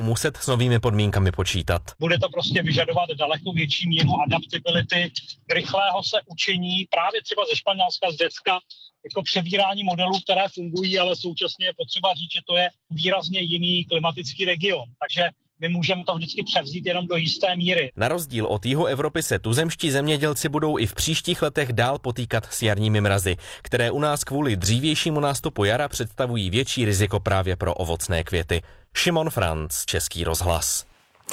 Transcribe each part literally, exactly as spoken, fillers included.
muset s novými podmínkami počítat. Bude to prostě vyžadovat daleko větší míru adaptability, rychlého se učení, právě třeba ze Španělska, z Řecka, jako přebírání modelů, které fungují, ale současně je potřeba říct, že to je výrazně jiný klimatický region. Takže my můžeme to vždycky převzít jenom do jisté míry. Na rozdíl od jihu Evropy se tuzemští zemědělci budou i v příštích letech dál potýkat s jarními mrazy, které u nás kvůli dřívějšímu nástupu jara představují větší riziko právě pro ovocné květy. Šimon Franc, Český rozhlas.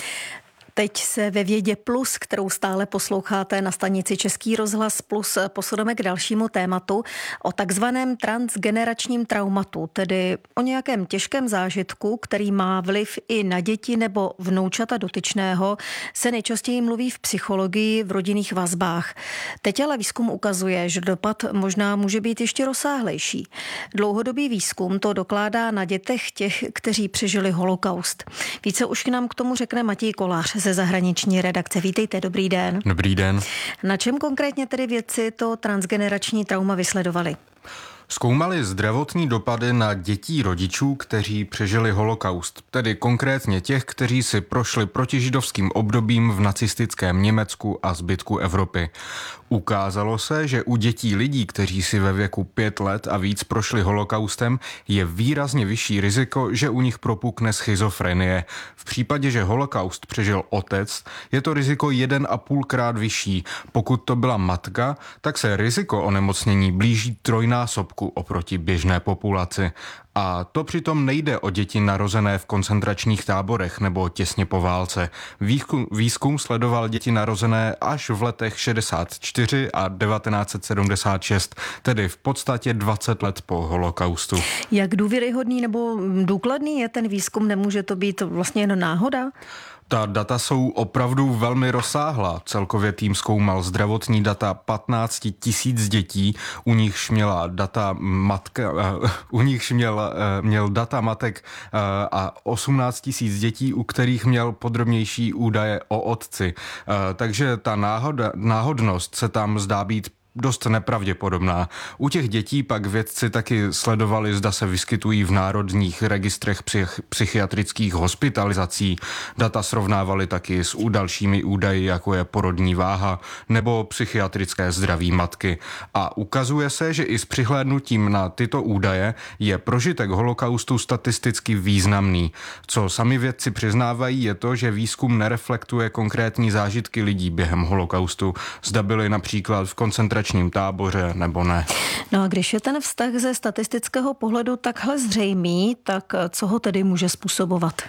Teď se ve Vědě Plus, kterou stále posloucháte na stanici Český rozhlas Plus, posuneme k dalšímu tématu o takzvaném transgeneračním traumatu, tedy o nějakém těžkém zážitku, který má vliv i na děti nebo vnoučata dotyčného, se nejčastěji mluví v psychologii v rodinných vazbách. Teď ale výzkum ukazuje, že dopad možná může být ještě rozsáhlejší. Dlouhodobý výzkum to dokládá na dětech těch, kteří přežili holokaust. Více už k nám k tomu řekne Matěj Kolář ze zahraniční redakce. Vítejte, dobrý den. Dobrý den. Na čem konkrétně tedy vědci to transgenerační trauma vysledovali? Zkoumali zdravotní dopady na dětí rodičů, kteří přežili holokaust, tedy konkrétně těch, kteří si prošli protižidovským obdobím v nacistickém Německu a zbytku Evropy. Ukázalo se, že u dětí lidí, kteří si ve věku pět let a víc prošli holokaustem, je výrazně vyšší riziko, že u nich propukne schizofrenie. V případě, že holokaust přežil otec, je to riziko jeden a půlkrát vyšší. Pokud to byla matka, tak se riziko onemocnění blíží trojnásobku oproti běžné populaci. A to přitom nejde o děti narozené v koncentračních táborech nebo těsně po válce. Výzkum, výzkum sledoval děti narozené až v letech šedesát čtyři a devatenáct set sedmdesát šest, tedy v podstatě dvacet let po holokaustu. Jak důvěryhodný nebo důkladný je ten výzkum? Nemůže to být vlastně jen náhoda? Ta data jsou opravdu velmi rozsáhlá. Celkově tým zkoumal zdravotní data patnáct tisíc dětí, u nichž měla data matka, uh, u nichž měl, uh, měl data matek uh, a osmnáct tisíc dětí, u kterých měl podrobnější údaje o otci. Uh, takže ta náhoda, náhodnost se tam zdá být dost nepravděpodobná. U těch dětí pak vědci taky sledovali, zda se vyskytují v národních registrech psych- psychiatrických hospitalizací. Data srovnávali taky s dalšími údaji, jako je porodní váha nebo psychiatrické zdraví matky. A ukazuje se, že i s přihlédnutím na tyto údaje je prožitek holokaustu statisticky významný. Co sami vědci přiznávají, je to, že výzkum nereflektuje konkrétní zážitky lidí během holokaustu. Zda byli například v koncentračním táboře nebo ne. No a když je ten vztah ze statistického pohledu takhle zřejmý, tak co ho tedy může způsobovat?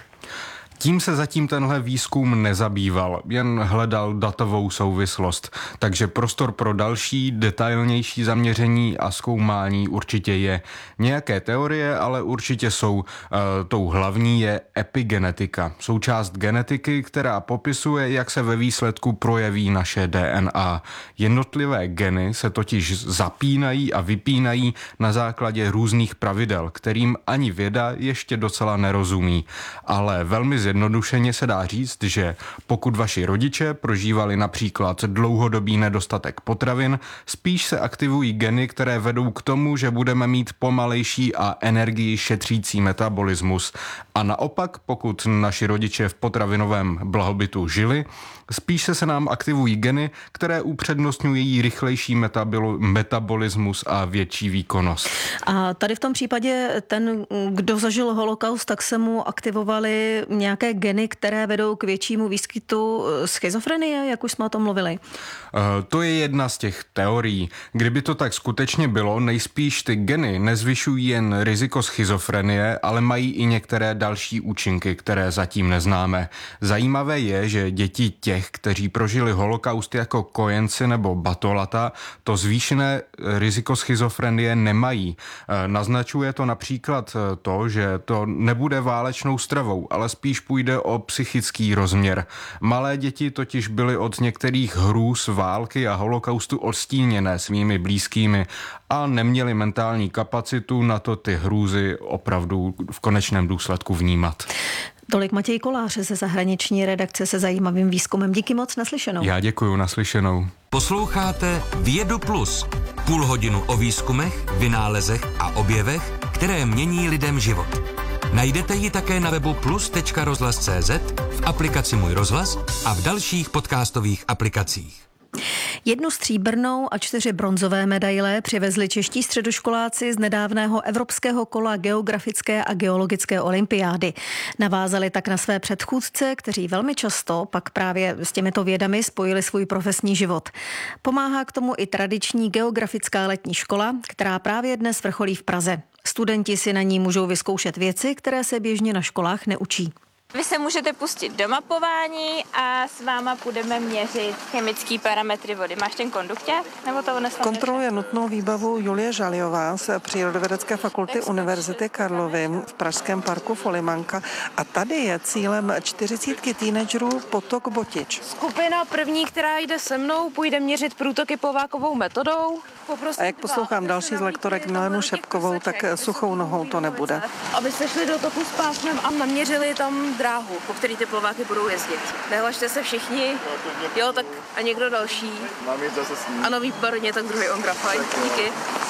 Tím se zatím tenhle výzkum nezabýval, jen hledal datovou souvislost. Takže prostor pro další, detailnější zaměření a zkoumání určitě je. Nějaké teorie ale určitě jsou. E, tou hlavní je epigenetika. Součást genetiky, která popisuje, jak se ve výsledku projeví naše D N A. Jednotlivé geny se totiž zapínají a vypínají na základě různých pravidel, kterým ani věda ještě docela nerozumí. Ale velmi Zjednodušeně se dá říct, že pokud vaši rodiče prožívali například dlouhodobý nedostatek potravin, spíš se aktivují geny, které vedou k tomu, že budeme mít pomalejší a energii šetřící metabolismus. A naopak, pokud naši rodiče v potravinovém blahobytu žili, spíše se nám aktivují geny, které upřednostňují rychlejší metabolo- metabolismus a větší výkonnost. A tady v tom případě ten, kdo zažil holokaust, tak se mu aktivovaly nějaké geny, které vedou k většímu výskytu schizofrenie, jak už jsme o tom mluvili? Uh, to je jedna z těch teorií. Kdyby to tak skutečně bylo, nejspíš ty geny nezvyšují jen riziko schizofrenie, ale mají i některé další účinky, které zatím neznáme. Zajímavé je, že děti těch, kteří prožili holokaust jako kojenci nebo batolata, to zvýšené riziko schizofrenie nemají. Naznačuje to například to, že to nebude válečnou stravou, ale spíš půjde o psychický rozměr. Malé děti totiž byly od některých hrůz války a holokaustu odstíněné svými blízkými a neměli mentální kapacitu na to ty hrůzy opravdu v konečném důsledku vnímat. Tolik Matěj Kolář ze zahraniční redakce se zajímavým výzkumem. Díky moc, naslyšenou. Já děkuju, naslyšenou. Posloucháte Vědu Plus. Půl hodinu o výzkumech, vynálezech a objevech, které mění lidem život. Najdete ji také na webu plus tečka rozhlas tečka cé zet, v aplikaci Můj rozhlas a v dalších podcastových aplikacích. Jednu stříbrnou a čtyři bronzové medaile přivezli čeští středoškoláci z nedávného evropského kola geografické a geologické olympiády. Navázali tak na své předchůdce, kteří velmi často pak právě s těmito vědami spojili svůj profesní život. Pomáhá k tomu i tradiční geografická letní škola, která právě dnes vrcholí v Praze. Studenti si na ní můžou vyzkoušet věci, které se běžně na školách neučí. Vy se můžete pustit do mapování a s váma budeme měřit chemické parametry vody. Máš ten kondukťák? Nebo to odnesla? Kontroluje nutnou výbavu Julie Žaliová z Přírodovědecké fakulty Univerzity Karlovy v pražském parku Folimanka. A tady je cílem čtyřicítky teenagerů potok Botič. Skupina první, která jde se mnou, půjde měřit průtoky Povákovou metodou. A jak poslouchám další z lektorek Milenu Šepkovou, tak suchou nohou to nebude. Abyste šli do toku s pásmem a naměřili tam dráhu, po který ty plováky budou jezdit. Nehlašte se všichni. Jo, tak a někdo další. Mám jít zase s ním. Ano, výborně, tak druhý Ondra, fajn, díky.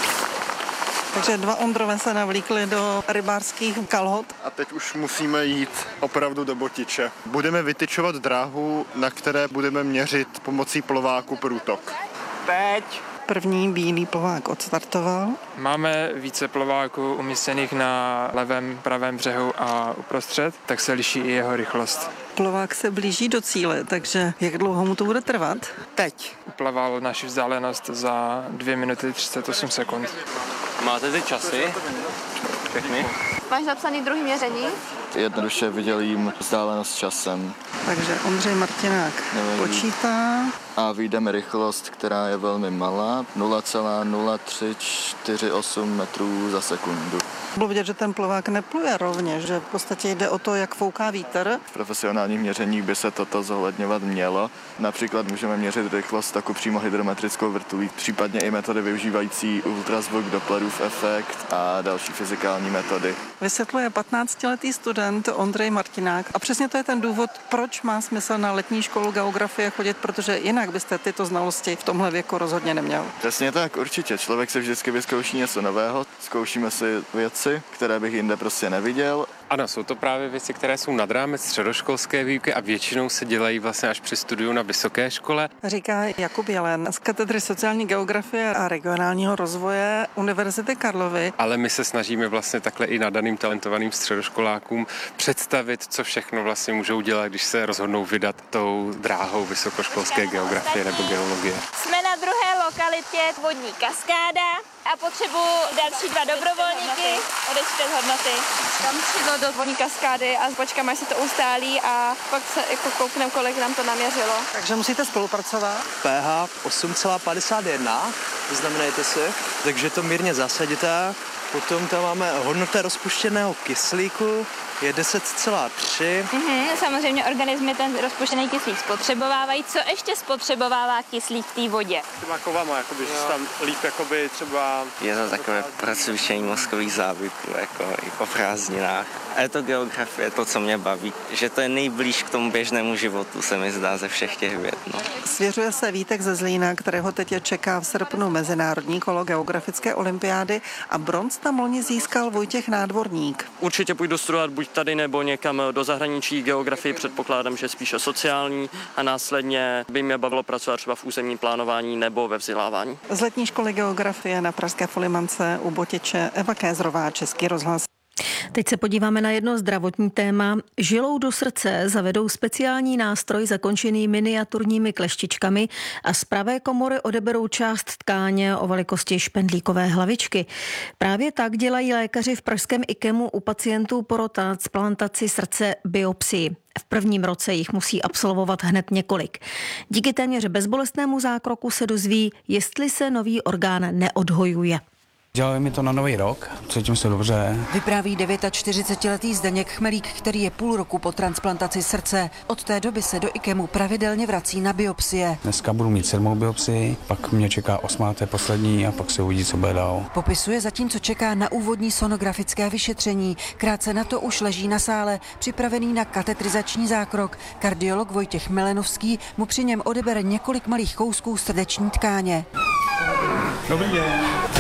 Takže dva Ondrové se navlíkli do rybářských kalhot. A teď už musíme jít opravdu do Botiče. Budeme vytyčovat dráhu, na které budeme měřit pomocí plováku průtok. Teď. První bílý plovák odstartoval. Máme více plováků umístěných na levém, pravém břehu a uprostřed, tak se liší i jeho rychlost. Plovák se blíží do cíle, takže jak dlouho mu to bude trvat? Teď. Uplaval naši vzdálenost za dvě minuty třicet osm sekund. Máte ty časy? Všechny? Máš zapsaný druhý měření? Jednoduše vydělím vzdálenost časem. Takže Ondřej Martinák Nevím. počítá. A vyjdeme rychlost, která je velmi malá, nula celá nula tři čtyři osm metrů za sekundu. Bylo vidět, že ten plovák nepluje rovně, že v podstatě jde o to, jak fouká vítr. V profesionálních měřeních by se toto zohledňovat mělo. Například můžeme měřit rychlost taku přímo hydrometrickou vrtulí, případně i metody využívající ultrazvuk, Dopplerův efekt a další fyzikální metody. Vysvětluje patnáctiletý student Ondřej Martinák a přesně to je ten důvod, proč má smysl na letní školu geografie chodit, protože jinak byste tyto znalosti v tomhle věku rozhodně neměl. Přesně tak, určitě. Člověk se vždycky vyzkouší něco nového, zkoušíme si věci, které bych jinde prostě neviděl. Ano, jsou to právě věci, které jsou nad rámec středoškolské výuky a většinou se dělají vlastně až při studiu na vysoké škole. Říká Jakub Jelen z katedry sociální geografie a regionálního rozvoje Univerzity Karlovy. Ale my se snažíme vlastně takhle i nadaným talentovaným středoškolákům představit, co všechno vlastně můžou dělat, když se rozhodnou vydat tou dráhou vysokoškolské geografie nebo geologie. Jsme na druhé lokalitě vodní kaskáda a potřebuji další dva dobrovolníky odečtet hodnoty. Tam šlo do vodní kaskády a počkáme, až se to ustálí a pak se jako koukneme, kolik nám to naměřilo. Takže musíte spolupracovat. P H osm celá padesát jedna, znamenajte si, takže to mírně zasadité. Potom tam máme hodnota rozpuštěného kyslíku, je deset celá tři. Mhm, samozřejmě organismy ten rozpuštěný kyslík spotřebovávají. Co ještě spotřebovává kyslík v té vodě? Těma kovama, jakoby, že tam líp jakoby třeba... Je to takové procvičení mozkových závyků, jako i po prázdninách. A je to geografie, to, co mě baví, že to je nejblíž k tomu běžnému životu, se mi zdá ze všech těch věd. No. Svěřuje se Vítek ze Zlína, kterého teď čeká v srpnu mezinárodní kolo geografické olympiády a bronz tam loni získal Vojtěch Nádvorník. Určitě půjdu studovat buď tady nebo někam do zahraničí. Geografii předpokládám, že spíše sociální a následně by mě bavilo pracovat třeba v územním plánování nebo ve vzdělávání. Z letní školy geografie na pražské Folimance u Botiče Eva Kézrová, Český rozhlas. Teď se podíváme na jedno zdravotní téma. Žilou do srdce zavedou speciální nástroj zakončený miniaturními kleštičkami a z pravé komory odeberou část tkáně o velikosti špendlíkové hlavičky. Právě tak dělají lékaři v pražském IKEMu u pacientů po transplantaci srdce biopsii. V prvním roce jich musí absolvovat hned několik. Díky téměř bezbolestnému zákroku se dozví, jestli se nový orgán neodhojuje. Dělali mi to na nový rok, cítím se dobře. Vypráví čtyřicetidevětiletý Zdeněk Chmelík, který je půl roku po transplantaci srdce. Od té doby se do IKEMu pravidelně vrací na biopsie. Dneska budu mít sedmou biopsii, pak mě čeká osmá, to je poslední a pak se uvidí, co bude dál. Popisuje zatímco čeká na úvodní sonografické vyšetření. Krátce na to už leží na sále, připravený na katetrizační zákrok. Kardiolog Vojtěch Melenovský mu při něm odebere několik malých kousků srdeční tkáně. Dobrý den.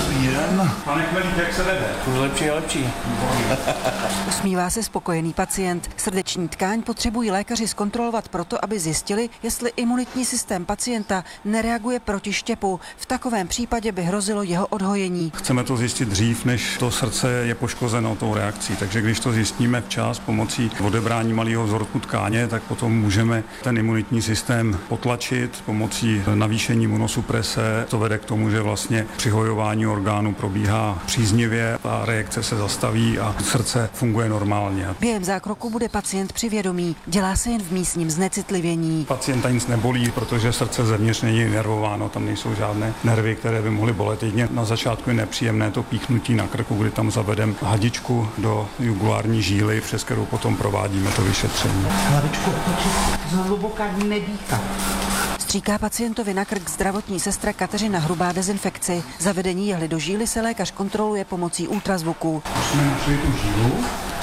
Dobrý den. Pane Chmelík, jak se vede? Už lepší a lepší. Usmívá se spokojený pacient. Srdeční tkáň potřebují lékaři zkontrolovat proto, aby zjistili, jestli imunitní systém pacienta nereaguje proti štěpu. V takovém případě by hrozilo jeho odhojení. Chceme to zjistit dřív, než to srdce je poškozeno tou reakcí. Takže když to zjistíme včas pomocí odebrání malého vzorku tkáně, tak potom můžeme ten imunitní systém potlačit pomocí navýšení imunosuprese. To vede k tomu, že vlastně přihojování orgánů probíhá příznivě a reakce se zastaví a srdce funguje normálně. Během zákroku bude pacient při vědomí. Dělá se jen v místním znecitlivění. Pacienta nic nebolí, protože srdce zevnitř není nervováno, tam nejsou žádné nervy, které by mohly bolet. Jedině na začátku je nepříjemné to píchnutí na krku, kdy tam zavedeme hadičku do jugulární žíly, přes kterou potom provádíme to vyšetření. Hlavičku otočit, zhluboka nedýchat. Stříká pacientovi na krk zdravotní sestra Kateřina Hrubá dezinfekci. Zavedení jehly do žíly se lékař kontroluje pomocí ultrazvuku. Už jsme našli tu žílu.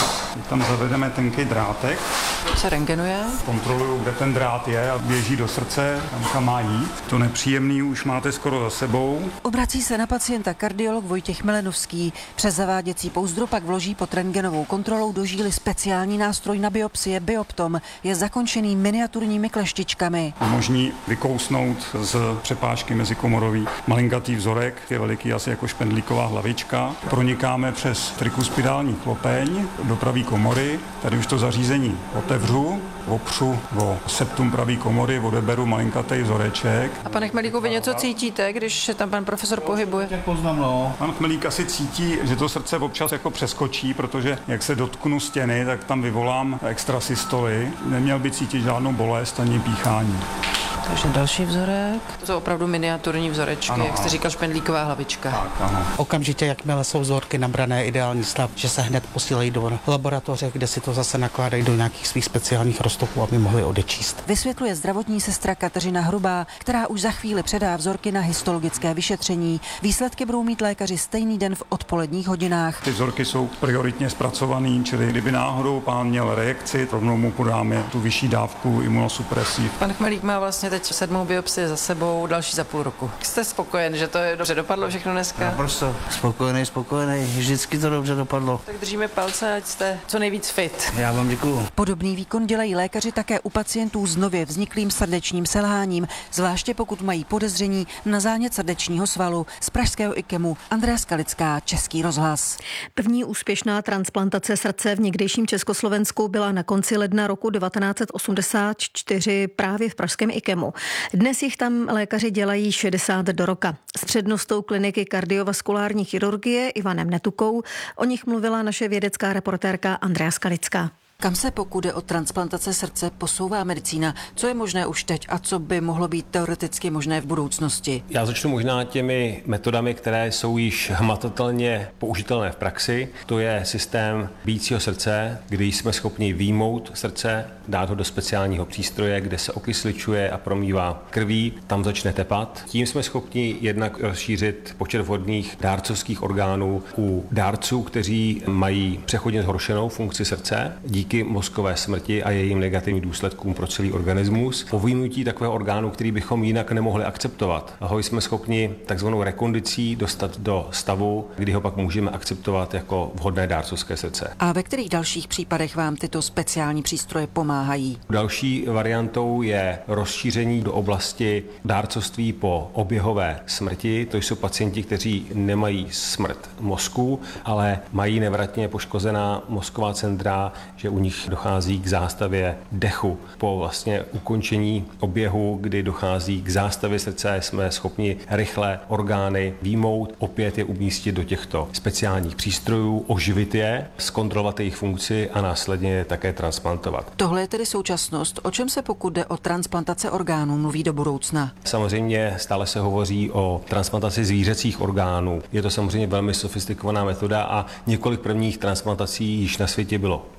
Tam zavedeme tenký drátek. Se rentgenuje. Kontroluju, kde ten drát je a běží do srdce, tam kam má jít. To nepříjemný už máte skoro za sebou. Obrací se na pacienta kardiolog Vojtěch Melenovský. Přes zaváděcí pouzdro pak vloží pod rentgenovou kontrolou do žíly speciální nástroj na biopsie Bioptom. Je zakončený miniaturními kleštičkami. Umožní vykousnout z přepážky mezikomorový malinkatý vzorek, je veliký asi jako špendlíková hlavička. Pronikáme přes trikuspidální chlopeň do pravé komory. Tady už to zařízení otevřu, opřu o septum pravé komory, odeberu malinkatý vzoreček. A pane Chmelíku, vy něco cítíte, když se tam pan profesor pohybuje? Jak poznám, no. Pan Chmelík asi cítí, že to srdce občas jako přeskočí, protože jak se dotknu stěny, tak tam vyvolám extrasystoly. Neměl by cítit žádnou bolest ani píchání. Takže další vzorek. To jsou opravdu miniaturní vzorečky, ano, jak jste říkal, špendlíková hlavička. Tak, ano. Okamžitě, jakmile jsou vzorky nabrané ideální stav, že se hned posílají do laboratoře, kde si to zase nakládají do nějakých svých speciálních roztoků, aby mohli odečíst. Vysvětluje zdravotní sestra Kateřina Hrubá, která už za chvíli předá vzorky na histologické vyšetření. Výsledky budou mít lékaři stejný den v odpoledních hodinách. Ty vzorky jsou prioritně zpracovaný, čili kdyby náhodou pán měl reakci, rovnou mu podáme tu vyšší dávku imunosupresí. Pan Chmelík má vlastně teď sedmou biopsii za sebou, další za půl roku. Jste spokojen, že to je dobře dopadlo všechno dneska? Naprosto spokojený, spokojený, vždycky to dobře dopadlo. Tak držíme palce, ať jste co nejvíc fit. Já vám děkuju. Podobný výkon dělají lékaři také u pacientů s nově vzniklým srdečním selháním, zvláště pokud mají podezření na zánět srdečního svalu. Z pražského IKEMu Andrea Skalická, Český rozhlas. První úspěšná transplantace srdce v někdejším Československu byla na konci ledna roku devatenáct set osmdesát čtyři právě v pražském IKEMu. Dnes jich tam lékaři dělají šedesát do roka. S přednostou kliniky kardiovaskulární chirurgie Ivanem Netukou o nich mluvila naše vědecká reportérka Andrea Skalická. Kam se, pokud jde o transplantace srdce, posouvá medicína? Co je možné už teď a co by mohlo být teoreticky možné v budoucnosti? Já začnu možná těmi metodami, které jsou již hmatatelně použitelné v praxi. To je systém bijícího srdce, kdy jsme schopni vyjmout srdce, dát ho do speciálního přístroje, kde se okysličuje a promývá krví, tam začne tepat. Tím jsme schopni jednak rozšířit počet vhodných dárcovských orgánů u dárců, kteří mají přechodně zhoršenou funkci srdce díky mozkové smrti a jejím negativním důsledkům pro celý organismus. Po vyjmutí takového orgánu, který bychom jinak nemohli akceptovat, ho jsme schopni takzvanou rekondicí dostat do stavu, kdy ho pak můžeme akceptovat jako vhodné dárcovské srdce. A ve kterých dalších případech vám tyto speciální přístroje pomáhají? Další variantou je rozšíření do oblasti dárcovství po oběhové smrti. To jsou pacienti, kteří nemají smrt mozku, ale mají nevratně poškozená mozková centra, že u nich dochází k zástavě dechu. Po vlastně ukončení oběhu, kdy dochází k zástavě srdce, jsme schopni rychle orgány výjmout, opět je umístit do těchto speciálních přístrojů, oživit je, zkontrolovat jejich funkci a následně je také transplantovat. Tohle je tedy současnost. O čem se, pokud jde o transplantace orgánů, mluví do budoucna? Samozřejmě stále se hovoří o transplantaci zvířecích orgánů. Je to samozřejmě velmi sofistikovaná metoda a několik prvních transplantací již na světě bylo provedeno.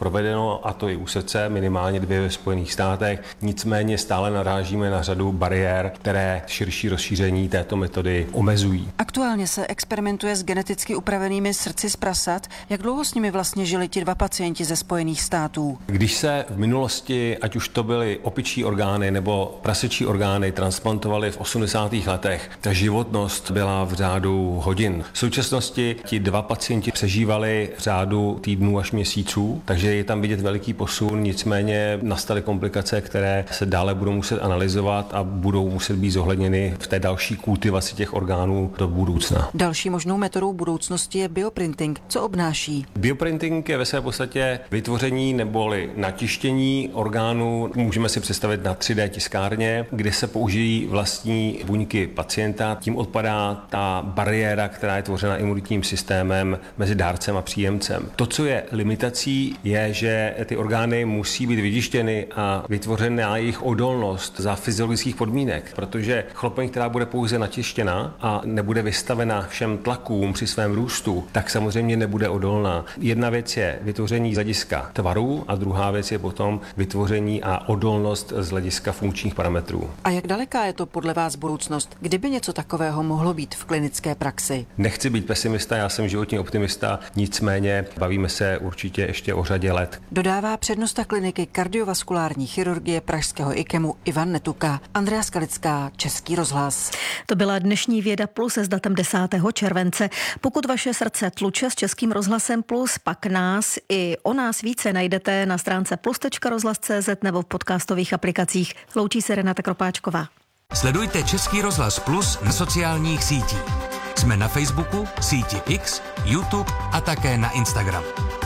povoleno, a to i u srdce, minimálně dvě ve Spojených státech. Nicméně stále narážíme na řadu bariér, které širší rozšíření této metody omezují. Aktuálně se experimentuje s geneticky upravenými srdci z prasat. Jak dlouho s nimi vlastně žili ti dva pacienti ze Spojených států? Když se v minulosti, ať už to byly opičí orgány nebo prasečí orgány, transplantovaly v osmdesátých letech, ta životnost byla v řádu hodin. V současnosti ti dva pacienti přežívali v řádu týdnů až měsíců, takže je tam vidět veliký posun, nicméně nastaly komplikace, které se dále budou muset analyzovat a budou muset být zohledněny v té další kultivaci těch orgánů do budoucna. Další možnou metodou budoucnosti je bioprinting. Co obnáší? Bioprinting je ve své podstatě vytvoření neboli natištění orgánů. Můžeme si představit na tři dé tiskárně, kde se použijí vlastní buňky pacienta. Tím odpadá ta bariéra, která je tvořena imunitním systémem mezi dárcem a příjemcem. To, co je limitací, je, že ty orgány musí být vytištěny a vytvořena jejich odolnost za fyziologických podmínek, protože chlopeň, která bude pouze natištěna a nebude vystavena všem tlakům při svém růstu, tak samozřejmě nebude odolná. Jedna věc je vytvoření z hlediska tvaru a druhá věc je potom vytvoření a odolnost z hlediska funkčních parametrů. A jak daleká je to podle vás budoucnost? Kdyby něco takového mohlo být v klinické praxi? Nechci být pesimista, já jsem životní optimista, nicméně bavíme se určitě ještě o řadě let. Dodává přednosta kliniky kardiovaskulární chirurgie pražského IKEMu Ivan Netuka. Andrea Skalická, Český rozhlas. To byla dnešní Věda Plus s datem desátého července. Pokud vaše srdce tluče s Českým rozhlasem Plus, pak nás i o nás více najdete na stránce plus tečka rozhlas tečka cé zet nebo v podcastových aplikacích. Loučí se Renata Kropáčková. Sledujte Český rozhlas Plus na sociálních sítích. Jsme na Facebooku, síti X, YouTube a také na Instagram.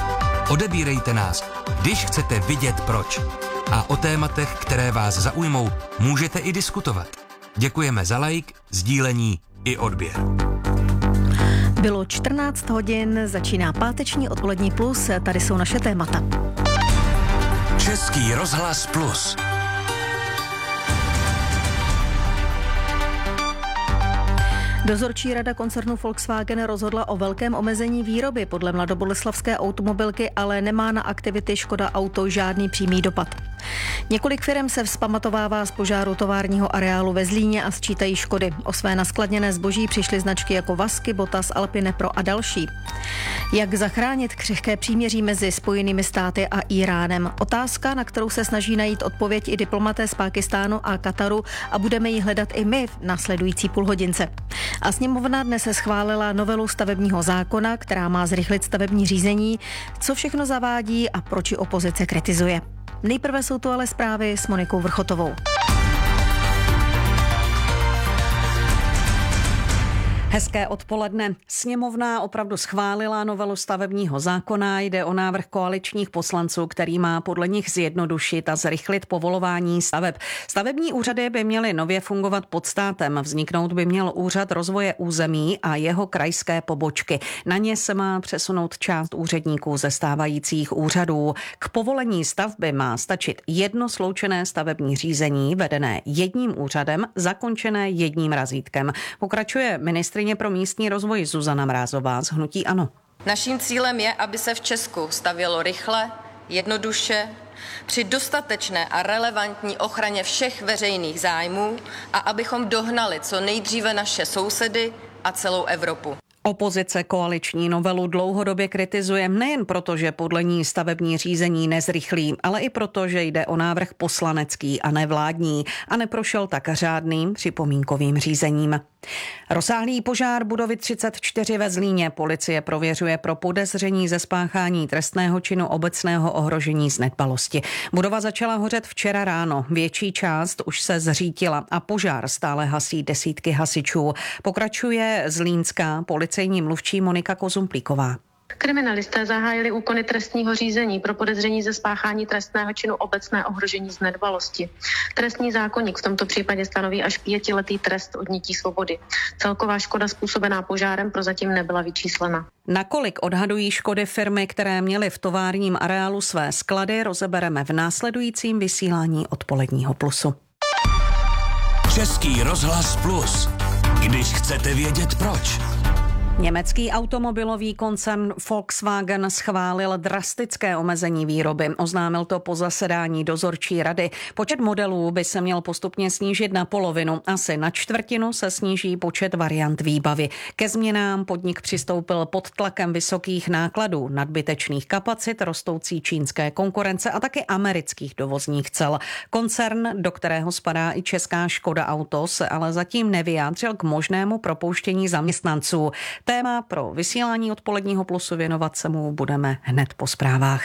Odebírejte nás, když chcete vidět proč. A o tématech, které vás zaujmou, můžete i diskutovat. Děkujeme za like, sdílení i odběr. Bylo čtrnáct hodin, začíná páteční odpolední plus, tady jsou naše témata. Český rozhlas Plus. Dozorčí rada koncernu Volkswagen rozhodla o velkém omezení výroby. Podle mladoboleslavské automobilky ale nemá na aktivity Škoda Auto žádný přímý dopad. Několik firem se vzpamatovává z požáru továrního areálu ve Zlíně a sčítají škody. O své naskladněné zboží přišly značky jako Vasky, Botas, Alpine Pro a další. Jak zachránit křehké příměří mezi Spojenými státy a Íránem? Otázka, na kterou se snaží najít odpověď i diplomaté z Pákistánu a Kataru a budeme ji hledat i my v následující půlhodince. A sněmovna dnes se schválila novelu stavebního zákona, která má zrychlit stavební řízení. Co všechno zavádí a proč ji opozice kritizuje? Nejprve jsou to ale zprávy s Monikou Vrchotovou. Hezké odpoledne. Sněmovna opravdu schválila novelu stavebního zákona. Jde o návrh koaličních poslanců, který má podle nich zjednodušit a zrychlit povolování staveb. Stavební úřady by měly nově fungovat pod státem. Vzniknout by měl úřad rozvoje území a jeho krajské pobočky. Na ně se má přesunout část úředníků ze stávajících úřadů. K povolení stavby má stačit jedno sloučené stavební řízení, vedené jedním úřadem, zakončené jedním razítkem. Pokračuje ministr pro místní rozvoj Zuzana Mrázová z hnutí ANO. Naším cílem je, aby se v Česku stavělo rychle, jednoduše, při dostatečné a relevantní ochraně všech veřejných zájmů a abychom dohnali co nejdříve naše sousedy a celou Evropu. Opozice koaliční novelu dlouhodobě kritizuje nejen proto, že podle ní stavební řízení nezrychlí, ale i proto, že jde o návrh poslanecký a nevládní a neprošel tak řádným připomínkovým řízením. Rozsáhlý požár budovy třicet čtyři ve Zlíně policie prověřuje pro podezření ze spáchání trestného činu obecného ohrožení z nedbalosti. Budova začala hořet včera ráno, větší část už se zřítila a požár stále hasí desítky hasičů. Pokračuje zlínská policejní mluvčí Monika Kozumplíková. Kriminalisté zahájili úkony trestního řízení pro podezření ze spáchání trestného činu obecné ohrožení z nedbalosti. Trestní zákoník v tomto případě stanoví až pětiletý trest odnětí svobody. Celková škoda způsobená požárem prozatím nebyla vyčíslena. Nakolik odhadují škody firmy, které měly v továrním areálu své sklady, rozebereme v následujícím vysílání odpoledního plusu. Český rozhlas Plus. Když chcete vědět proč. Německý automobilový koncern Volkswagen schválil drastické omezení výroby. Oznámil to po zasedání dozorčí rady. Počet modelů by se měl postupně snížit na polovinu. Asi na čtvrtinu se sníží počet variant výbavy. Ke změnám podnik přistoupil pod tlakem vysokých nákladů, nadbytečných kapacit, rostoucí čínské konkurence a taky amerických dovozních cel. Koncern, do kterého spadá i česká Škoda Auto, se ale zatím nevyjádřil k možnému propouštění zaměstnanců. Téma pro vysílání Odpoledního plusu věnovat se mu budeme hned po zprávách.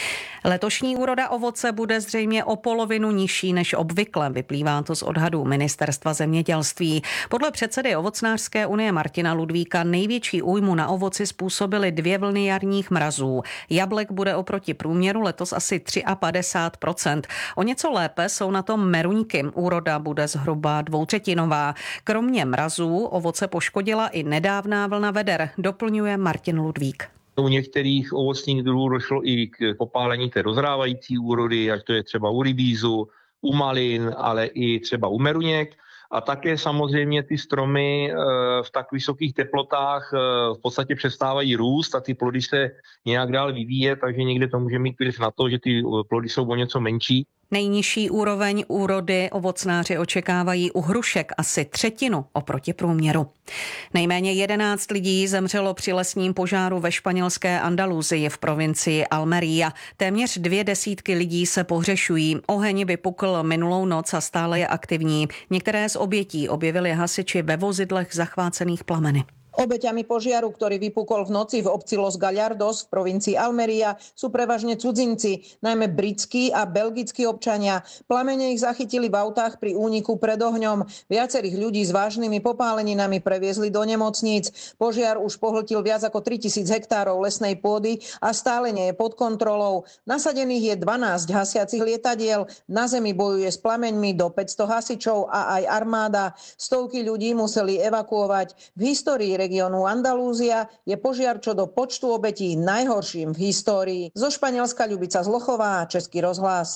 Letošní úroda ovoce bude zřejmě o polovinu nižší než obvykle, vyplývá to z odhadů Ministerstva zemědělství. Podle předsedy Ovocnářské unie Martina Ludvíka největší újmu na ovoci způsobily dvě vlny jarních mrazů. Jablek bude oproti průměru letos asi padesát tři procent. O něco lépe jsou na tom meruňky. Úroda bude zhruba dvoutřetinová. Kromě mrazů ovoce poškodila i nedávná vlna veder, doplňuje Martin Ludvík. U některých ovocných druhů došlo i k popálení té dozrávající úrody, ať to je třeba u rybízu, u malin, ale i třeba u meruněk. A také samozřejmě ty stromy v tak vysokých teplotách v podstatě přestávají růst a ty plody se nějak dál vyvíjet, takže někde to může mít vliv na to, že ty plody jsou o něco menší. Nejnižší úroveň úrody ovocnáři očekávají u hrušek asi třetinu oproti průměru. Nejméně jedenáct lidí zemřelo při lesním požáru ve španělské Andaluzii v provincii Almería. Téměř dvě desítky lidí se pohřešují. Oheň vypukl minulou noc a stále je aktivní. Některé z obětí objevili hasiči ve vozidlech zachvácených plameny. Obeťami požiaru, ktorý vypukol v noci v obci Los Gallardos v provincii Almería, sú prevažne cudzinci, najmä britskí a belgickí občania. Plamene ich zachytili v autách pri úniku pred ohňom. Viacerých ľudí s vážnymi popáleninami previezli do nemocníc. Požiar už pohltil viac ako tritisíc hektárov lesnej pôdy a stále nie je pod kontrolou. Nasadených je dvanásť hasiacich lietadiel. Na zemi bojuje s plameňmi do päťsto hasičov a aj armáda. Stovky ľudí museli evakuovať. V histórii regionu Andalúzia je požiar čo do počtu obetí najhorším v histórii. Zo Španielska Ľubica Zlochová, Český rozhlas.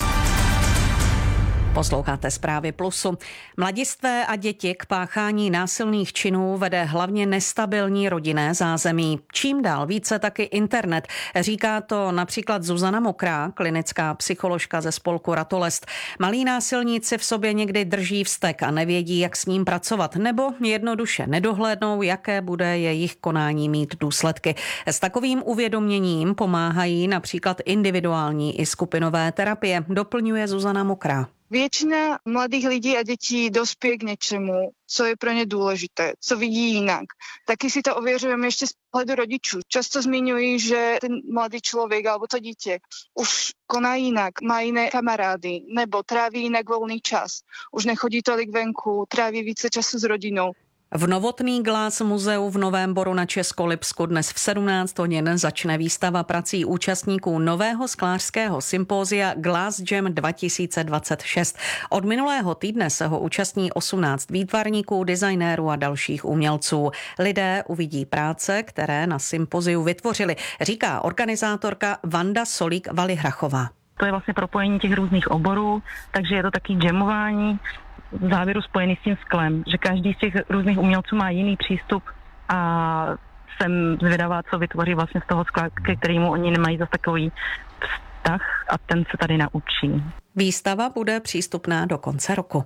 Posloucháte zprávy Plusu. Mladistvé a děti k páchání násilných činů vede hlavně nestabilní rodinné zázemí. Čím dál více taky internet. Říká to například Zuzana Mokrá, klinická psycholožka ze spolku Ratolest. Malí násilníci v sobě někdy drží vztek a nevědí, jak s ním pracovat, nebo jednoduše nedohlédnou, jaké bude jejich konání mít důsledky. S takovým uvědoměním pomáhají například individuální i skupinové terapie, doplňuje Zuzana Mokrá. Většina mladých lidí a dětí dospěje k něčemu, co je pro ně důležité, co vidí jinak. Taky si to ověřujeme ještě z pohledu rodičů. Často zmiňují, že ten mladý člověk alebo to dítě už koná jinak, má jiné kamarády nebo tráví jinak volný čas. Už nechodí tolik venku, tráví více času s rodinou. V Novotný Glass muzeu v Novém Boru na Českolipsku dnes v sedmnáct hodin začne výstava prací účastníků nového sklářského sympózia Glass Jam dva tisíce dvacet šest. Od minulého týdne se ho účastní osmnáct výtvarníků, designérů a dalších umělců. Lidé uvidí práce, které na sympóziu vytvořili, říká organizátorka Vanda Solík-Valihrachová. To je vlastně propojení těch různých oborů, takže je to taky jamování v závěru spojený s tím sklem, že každý z těch různých umělců má jiný přístup a jsem zvědavá, co vytvoří vlastně z toho skla, ke kterému oni nemají zase takový vztah a ten se tady naučí. Výstava bude přístupná do konce roku.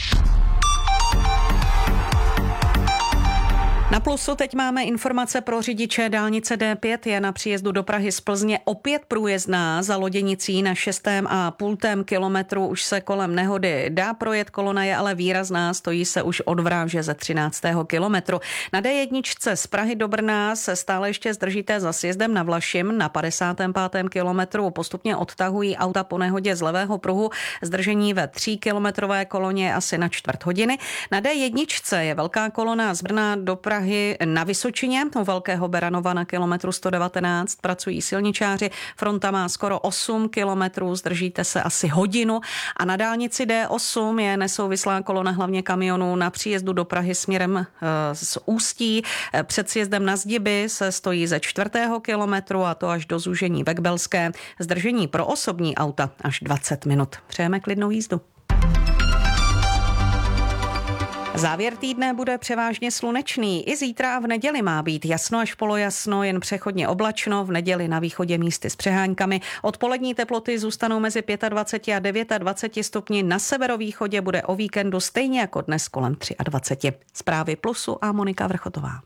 Na Plusu teď máme informace pro řidiče. Dálnice D pět je na příjezdu do Prahy z Plzně opět průjezdná. Za Loděnicí na šestém a půltém kilometru už se kolem nehody dá projet, kolona je ale výrazná, stojí se už od Vráže ze třináctého kilometru. Na D jedna z Prahy do Brna se stále ještě zdržíte za sjezdem na Vlašim. Na padesátém pátém kilometru postupně odtahují auta po nehodě z levého pruhu. Zdržení ve tříkilometrové koloně asi na čtvrt hodiny. Na D jedna je velká kolona z Brna do Prahy na Vysočině, u Velkého Beranova na kilometru sto devatenáct pracují silničáři, fronta má skoro osm kilometrů, zdržíte se asi hodinu a na dálnici D osm je nesouvislá kolona hlavně kamionů na příjezdu do Prahy směrem z Ústí. Před sjezdem na Zdiby se stojí ze čtvrtého kilometru a to až do zúžení Vekbelské. Zdržení pro osobní auta až dvacet minut. Přejeme klidnou jízdu. Závěr týdne bude převážně slunečný. I zítra a v neděli má být jasno až polojasno, jen přechodně oblačno. V neděli na východě místy s přeháňkami. Odpolední teploty zůstanou mezi dvacet pět a dvacet devět stupni. Na severovýchodě bude o víkendu stejně jako dnes kolem dvacet tři. Zprávy Plusu a Monika Vrchotová.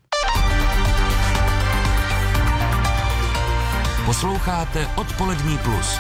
Posloucháte Odpolední plus.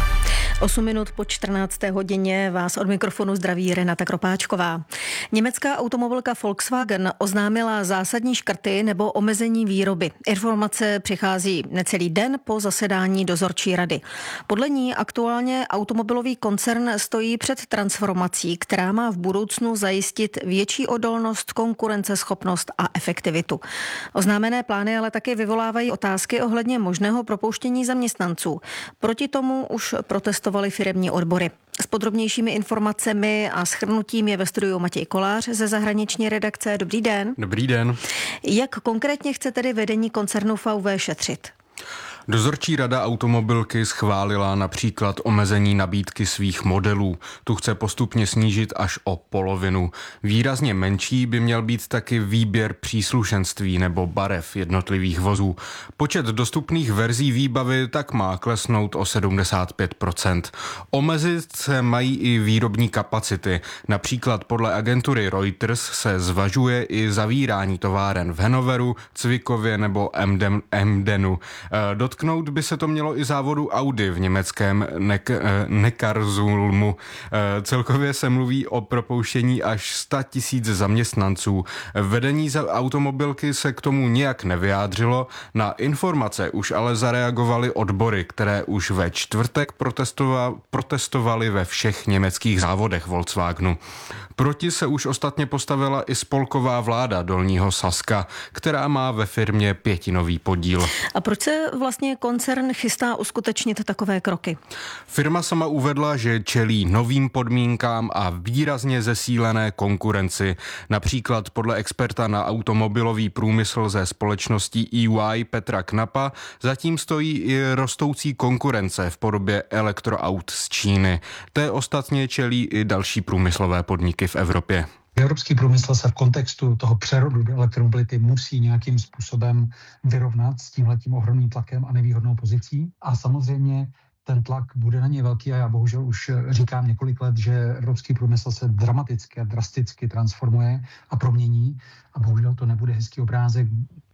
osm minut po čtrnácté hodině vás od mikrofonu zdraví Renata Kropáčková. Německá automobilka Volkswagen oznámila zásadní škrty nebo omezení výroby. Informace přichází necelý den po zasedání dozorčí rady. Podle ní aktuálně automobilový koncern stojí před transformací, která má v budoucnu zajistit větší odolnost, konkurenceschopnost a efektivitu. Oznámené plány ale také vyvolávají otázky ohledně možného propouštění zaměstnanců. Proti tomu už protestovali firemní odbory. S podrobnějšími informacemi a shrnutím je ve studiu Matěj Kolář ze zahraniční redakce. Dobrý den. Dobrý den. Jak konkrétně chce tedy vedení koncernu V W šetřit? Dozorčí rada automobilky schválila například omezení nabídky svých modelů. Tu chce postupně snížit až o polovinu. Výrazně menší by měl být taky výběr příslušenství nebo barev jednotlivých vozů. Počet dostupných verzí výbavy tak má klesnout o sedmdesát pět procent. Omezit se mají i výrobní kapacity. Například podle agentury Reuters se zvažuje i zavírání továren v Hannoveru, Cvikově nebo Emden, Emdenu. Dot Dotknout by se to mělo i závodu Audi v německém Neckarsulmu. Celkově se mluví o propouštění až sto tisíc zaměstnanců. Vedení za automobilky se k tomu nijak nevyjádřilo. Na informace už ale zareagovaly odbory, které už ve čtvrtek protestovali ve všech německých závodech Volkswagenu. Proti se už ostatně postavila i spolková vláda Dolního Saska, která má ve firmě pětinový podíl. A proč se vlastně koncern chystá uskutečnit takové kroky? Firma sama uvedla, že čelí novým podmínkám a výrazně zesílené konkurenci. Například podle experta na automobilový průmysl ze společností E Y Petra Knapa zatím stojí i rostoucí konkurence v podobě elektroaut z Číny. Té ostatně čelí i další průmyslové podniky v Evropě. Evropský průmysl se v kontextu toho přerodu do elektromobility musí nějakým způsobem vyrovnat s tímhletím ohromným tlakem a nevýhodnou pozicí. A samozřejmě ten tlak bude na ně velký a já bohužel už říkám několik let, že evropský průmysl se dramaticky a drasticky transformuje a promění a bohužel to nebude hezký obrázek.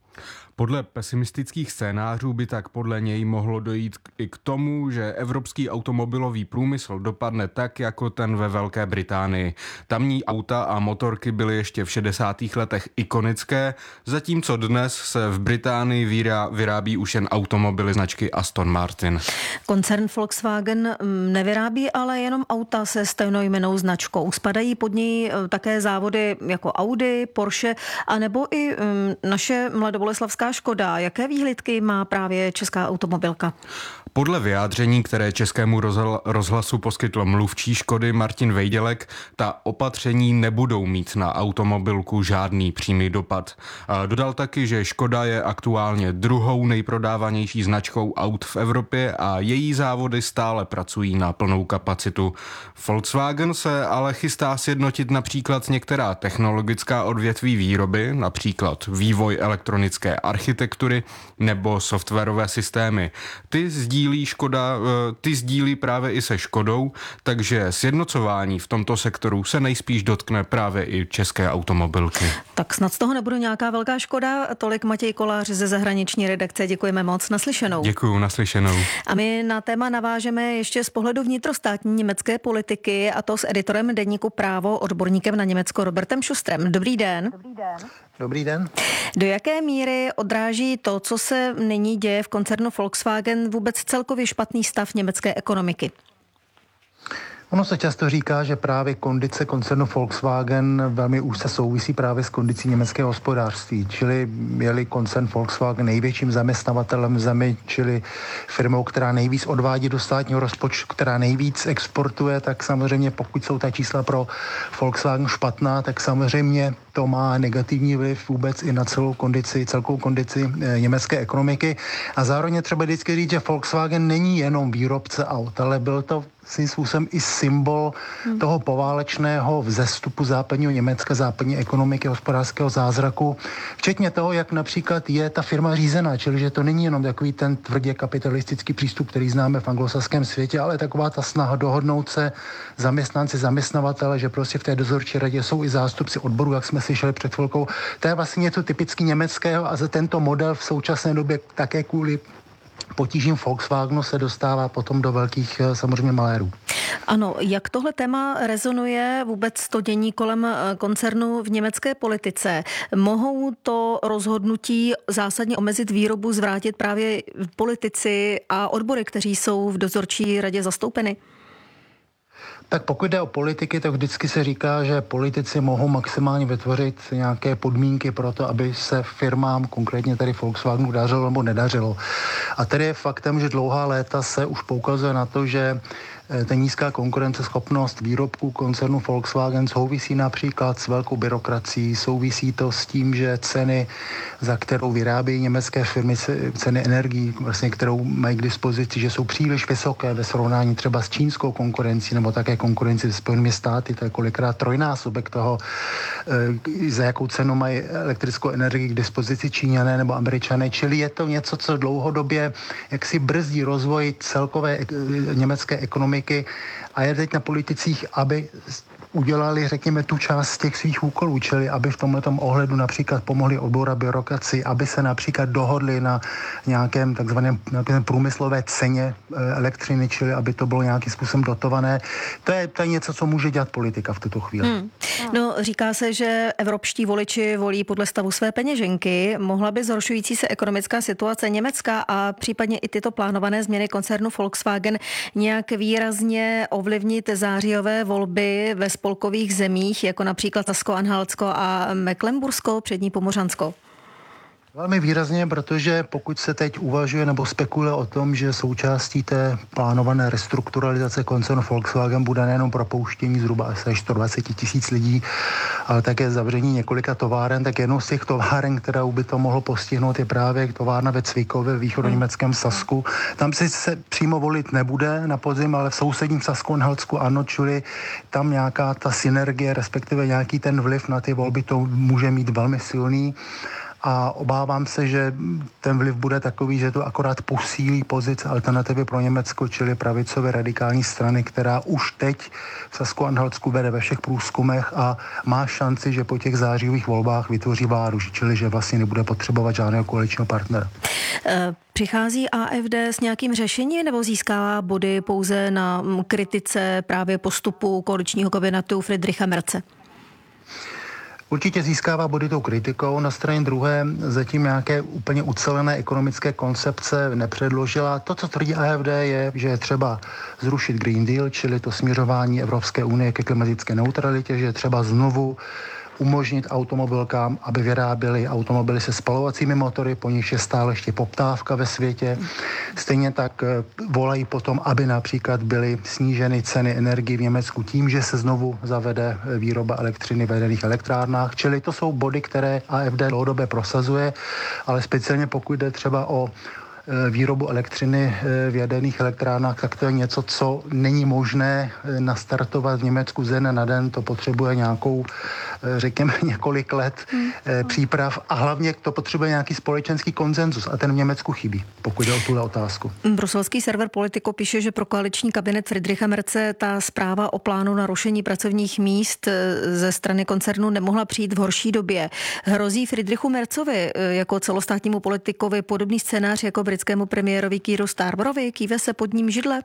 Podle pesimistických scénářů by tak podle něj mohlo dojít i k tomu, že evropský automobilový průmysl dopadne tak, jako ten ve Velké Británii. Tamní auta a motorky byly ještě v šedesátých letech ikonické, zatímco dnes se v Británii vyrá, vyrábí už jen automobily značky Aston Martin. Koncern Volkswagen nevyrábí ale jenom auta se stejnojmennou značkou. Spadají pod něj také závody jako Audi, Porsche a nebo i naše mladoboleslavská Škoda. Jaké výhlídky má právě česká automobilka? Podle vyjádření, které Českému rozhlasu poskytl mluvčí Škody Martin Vejdělek, ta opatření nebudou mít na automobilku žádný přímý dopad. Dodal taky, že Škoda je aktuálně druhou nejprodávanější značkou aut v Evropě a její závody stále pracují na plnou kapacitu. Volkswagen se ale chystá sjednotit například některá technologická odvětví výroby, například vývoj elektronické architektury nebo softwarové systémy. Ty sdílí Škoda, ty sdílí právě i se Škodou, takže sjednocování v tomto sektoru se nejspíš dotkne právě i české automobilky. Tak snad z toho nebude nějaká velká škoda. Tolik Matěj Kolář ze zahraniční redakce. Děkujeme moc. Naslyšenou. Děkuju, naslyšenou. A my na téma navážeme ještě z pohledu vnitrostátní německé politiky, a to s editorem deníku Právo, odborníkem na Německo Robertem Schustrem. Dobrý den. Dobrý den. Dobrý den. Do jaké míry odráží to, co se nyní děje v koncernu Volkswagen, vůbec celkově špatný stav německé ekonomiky? Ono se často říká, že právě kondice koncernu Volkswagen velmi úzce souvisí právě s kondicí německého hospodářství, čili je-li koncern Volkswagen největším zaměstnavatelem v zemi, čili firmou, která nejvíc odvádí do státního rozpočtu, která nejvíc exportuje, tak samozřejmě pokud jsou ta čísla pro Volkswagen špatná, tak samozřejmě to má negativní vliv vůbec i na celou kondici, celkovou kondici e, německé ekonomiky. A zároveň třeba vždycky říct, že Volkswagen není jenom výrobce aut, ale byl to svým způsobem i symbol hmm. toho poválečného vzestupu západního Německa, západní ekonomiky, hospodářského zázraku, včetně toho, jak například je ta firma řízená, čili že to není jenom takový ten tvrdě kapitalistický přístup, který známe v anglosaském světě, ale taková ta snaha dohodnout se zaměstnanci, zaměstnavatele, že prostě v té dozorčí radě jsou i zástupci odboru, jak jsme slyšeli před chvilkou. To je vlastně něco typicky německého a za tento model v současné době také kvůli potížím Volkswagenu se dostává potom do velkých samozřejmě malérů. Ano, jak tohle téma rezonuje vůbec to dění kolem koncernu v německé politice? Mohou to rozhodnutí zásadně omezit výrobu, zvrátit právě politici a odbory, kteří jsou v dozorčí radě zastoupeny? Tak pokud jde o politiky, tak vždycky se říká, že politici mohou maximálně vytvořit nějaké podmínky pro to, aby se firmám, konkrétně tady Volkswagenu, dařilo nebo nedařilo. A tedy je faktem, že dlouhá léta se už poukazuje na to, že ta nízká konkurenceschopnost výrobků koncernu Volkswagen souvisí například s velkou byrokracií, souvisí to s tím, že ceny, za kterou vyrábějí německé firmy, ceny energií, vlastně, kterou mají k dispozici, že jsou příliš vysoké ve srovnání třeba s čínskou konkurencí nebo také konkurenci se Spojenými státy, to je kolikrát trojnásobek toho, za jakou cenu mají elektrickou energii k dispozici Číňané nebo Američané, čili je to něco, co dlouhodobě jaksi brzdí rozvoj celkové německé ekonomiky. A je teď na politicích, aby udělali, řekněme, tu část těch svých úkolů, čili aby v tomhletom ohledu například pomohli odbourat byrokracii, aby se například dohodli na nějakém takzvaném nějakém průmyslové ceně elektřiny, čili aby to bylo nějakým způsobem dotované. To je, to je něco, co může dělat politika v tuto chvíli. Hmm. No, říká se, že evropští voliči volí podle stavu své peněženky. Mohla by zhoršující se ekonomická situace Německa a případně i tyto plánované změny koncernu Volkswagen nějak výrazně ovlivnit zářijové volby ve spolkových zemích, jako například Sasko-Anhaltsko a Mecklenbursko, přední Pomořansko? Velmi výrazně, protože pokud se teď uvažuje nebo spekuluje o tom, že součástí té plánované restrukturalizace koncernu Volkswagen bude nejenom propouštění zhruba asi sto dvacet tisíc lidí, ale také zavření několika továren, tak jednou z těch továren, která by to mohlo postihnout, je právě továrna ve Cvikově v východoněmeckém Sasku. Tam si se přímo volit nebude na podzim, ale v sousedním Sasku-Anhaltsku ano, čili tam nějaká ta synergie, respektive nějaký ten vliv na ty volby to může mít velmi silný. A obávám se, že ten vliv bude takový, že to akorát posílí pozice Alternativy pro Německo, čili pravicové radikální strany, která už teď v Sasku-Anhaltsku vede ve všech průzkumech a má šanci, že po těch zářijových volbách vytvoří vládu, čili že vlastně nebude potřebovat žádného koaličního partnera. Přichází A F D s nějakým řešením nebo získává body pouze na kritice právě postupu koaličního kabinetu Friedricha Merze? Určitě získává body tou kritikou, na straně druhé zatím nějaké úplně ucelené ekonomické koncepce nepředložila. To, co tvrdí A F D, je, že je třeba zrušit Green Deal, čili to směřování Evropské unie ke klimatické neutralitě, že je třeba znovu umožnit automobilkám, aby vyráběli automobily se spalovacími motory, po nich je stále ještě poptávka ve světě. Stejně tak volají potom, aby například byly sníženy ceny energii v Německu tím, že se znovu zavede výroba elektřiny v jaderných elektrárnách. Čili to jsou body, které A F D dlouhodobě prosazuje, ale speciálně pokud jde třeba o výrobu elektřiny v jaderných elektrárnách, tak to je něco, co není možné nastartovat v Německu ze dne na den. To potřebuje nějakou, řekněme, několik let příprav a hlavně to potřebuje nějaký společenský konsenzus a ten v Německu chybí, pokud jde o tuhle otázku. Bruselský server Politico píše, že pro koaliční kabinet Friedricha Merze ta zpráva o plánu na rušení pracovních míst ze strany koncernu nemohla přijít v horší době. Hrozí Friedrichu Merzovi jako celostátnímu politikovi podobný scénář jako britskému premiérovi Keir Starmerovi? Kýve se pod ním židle?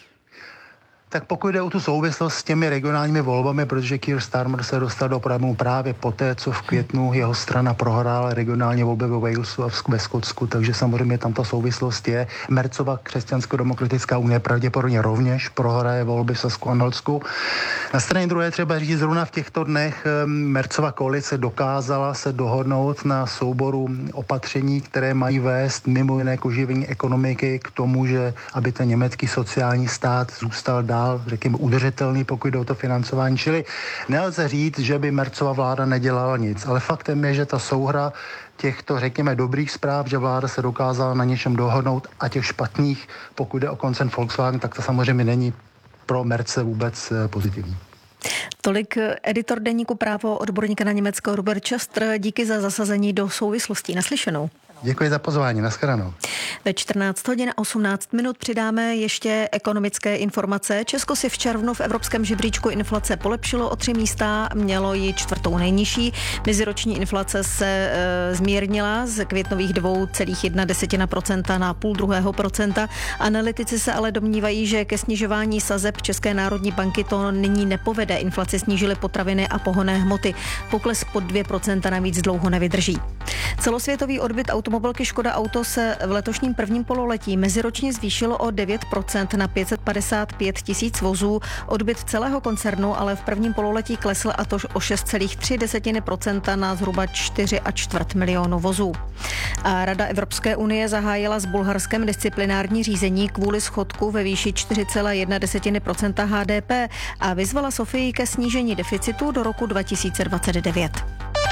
Tak pokud jde o tu souvislost s těmi regionálními volbami, protože Keir Starmer se dostal do problému právě poté, co v květnu jeho strana prohrála regionální volby ve Walesu a ve Skotsku, takže samozřejmě tam ta souvislost je. Merzova křesťansko-demokratická unie pravděpodobně rovněž prohraje volby v Sasku-Anhaltsku. Na straně druhé třeba říct, zrovna v těchto dnech Merzova koalice dokázala se dohodnout na souboru opatření, které mají vést mimo jiné k oživení ekonomiky, k tomu, že aby ten německý sociální stát zůstal dál, řekněme, udržitelný, pokud jde o to financování. Čili nelze říct, že by Merzova vláda nedělala nic, ale faktem je, že ta souhra těchto, řekněme, dobrých zpráv, že vláda se dokázala na něčem dohodnout a těch špatných, pokud jde o koncern Volkswagen, tak to samozřejmě není pro Merce vůbec pozitivní. Tolik editor deníku Právo, odborníka na Německo Robert Častr. Díky za zasazení do souvislostí. Naslyšenou. Děkuji za pozvání, nashledanou. Ve čtrnáct hodin a osmnáct minut přidáme ještě ekonomické informace. Česko si v červnu v evropském žebříčku inflace polepšilo o tři místa, mělo ji čtvrtou nejnižší. Meziroční inflace se e, zmírnila z květnových dvě celá jedna procenta na půl druhého procenta. Analytici se ale domnívají, že ke snižování sazeb České národní banky to nyní nepovede. Inflaci snížily potraviny a pohonné hmoty. Pokles pod dvě procenta navíc dlouho nevydrží. Celosvětový odbyt automobilky Škoda Auto se v letošním prvním pololetí meziročně zvýšilo o devět procent na pět set padesát pět tisíc vozů. Odbyt celého koncernu ale v prvním pololetí klesl, a to o šest celá tři procenta na zhruba čtyři a čtvrt milionu vozů. A Rada Evropské unie zahájila s Bulharskem disciplinární řízení kvůli schodku ve výši čtyři celá jedna procenta H D P a vyzvala Sofii ke snížení deficitu do roku dva tisíce dvacet devět.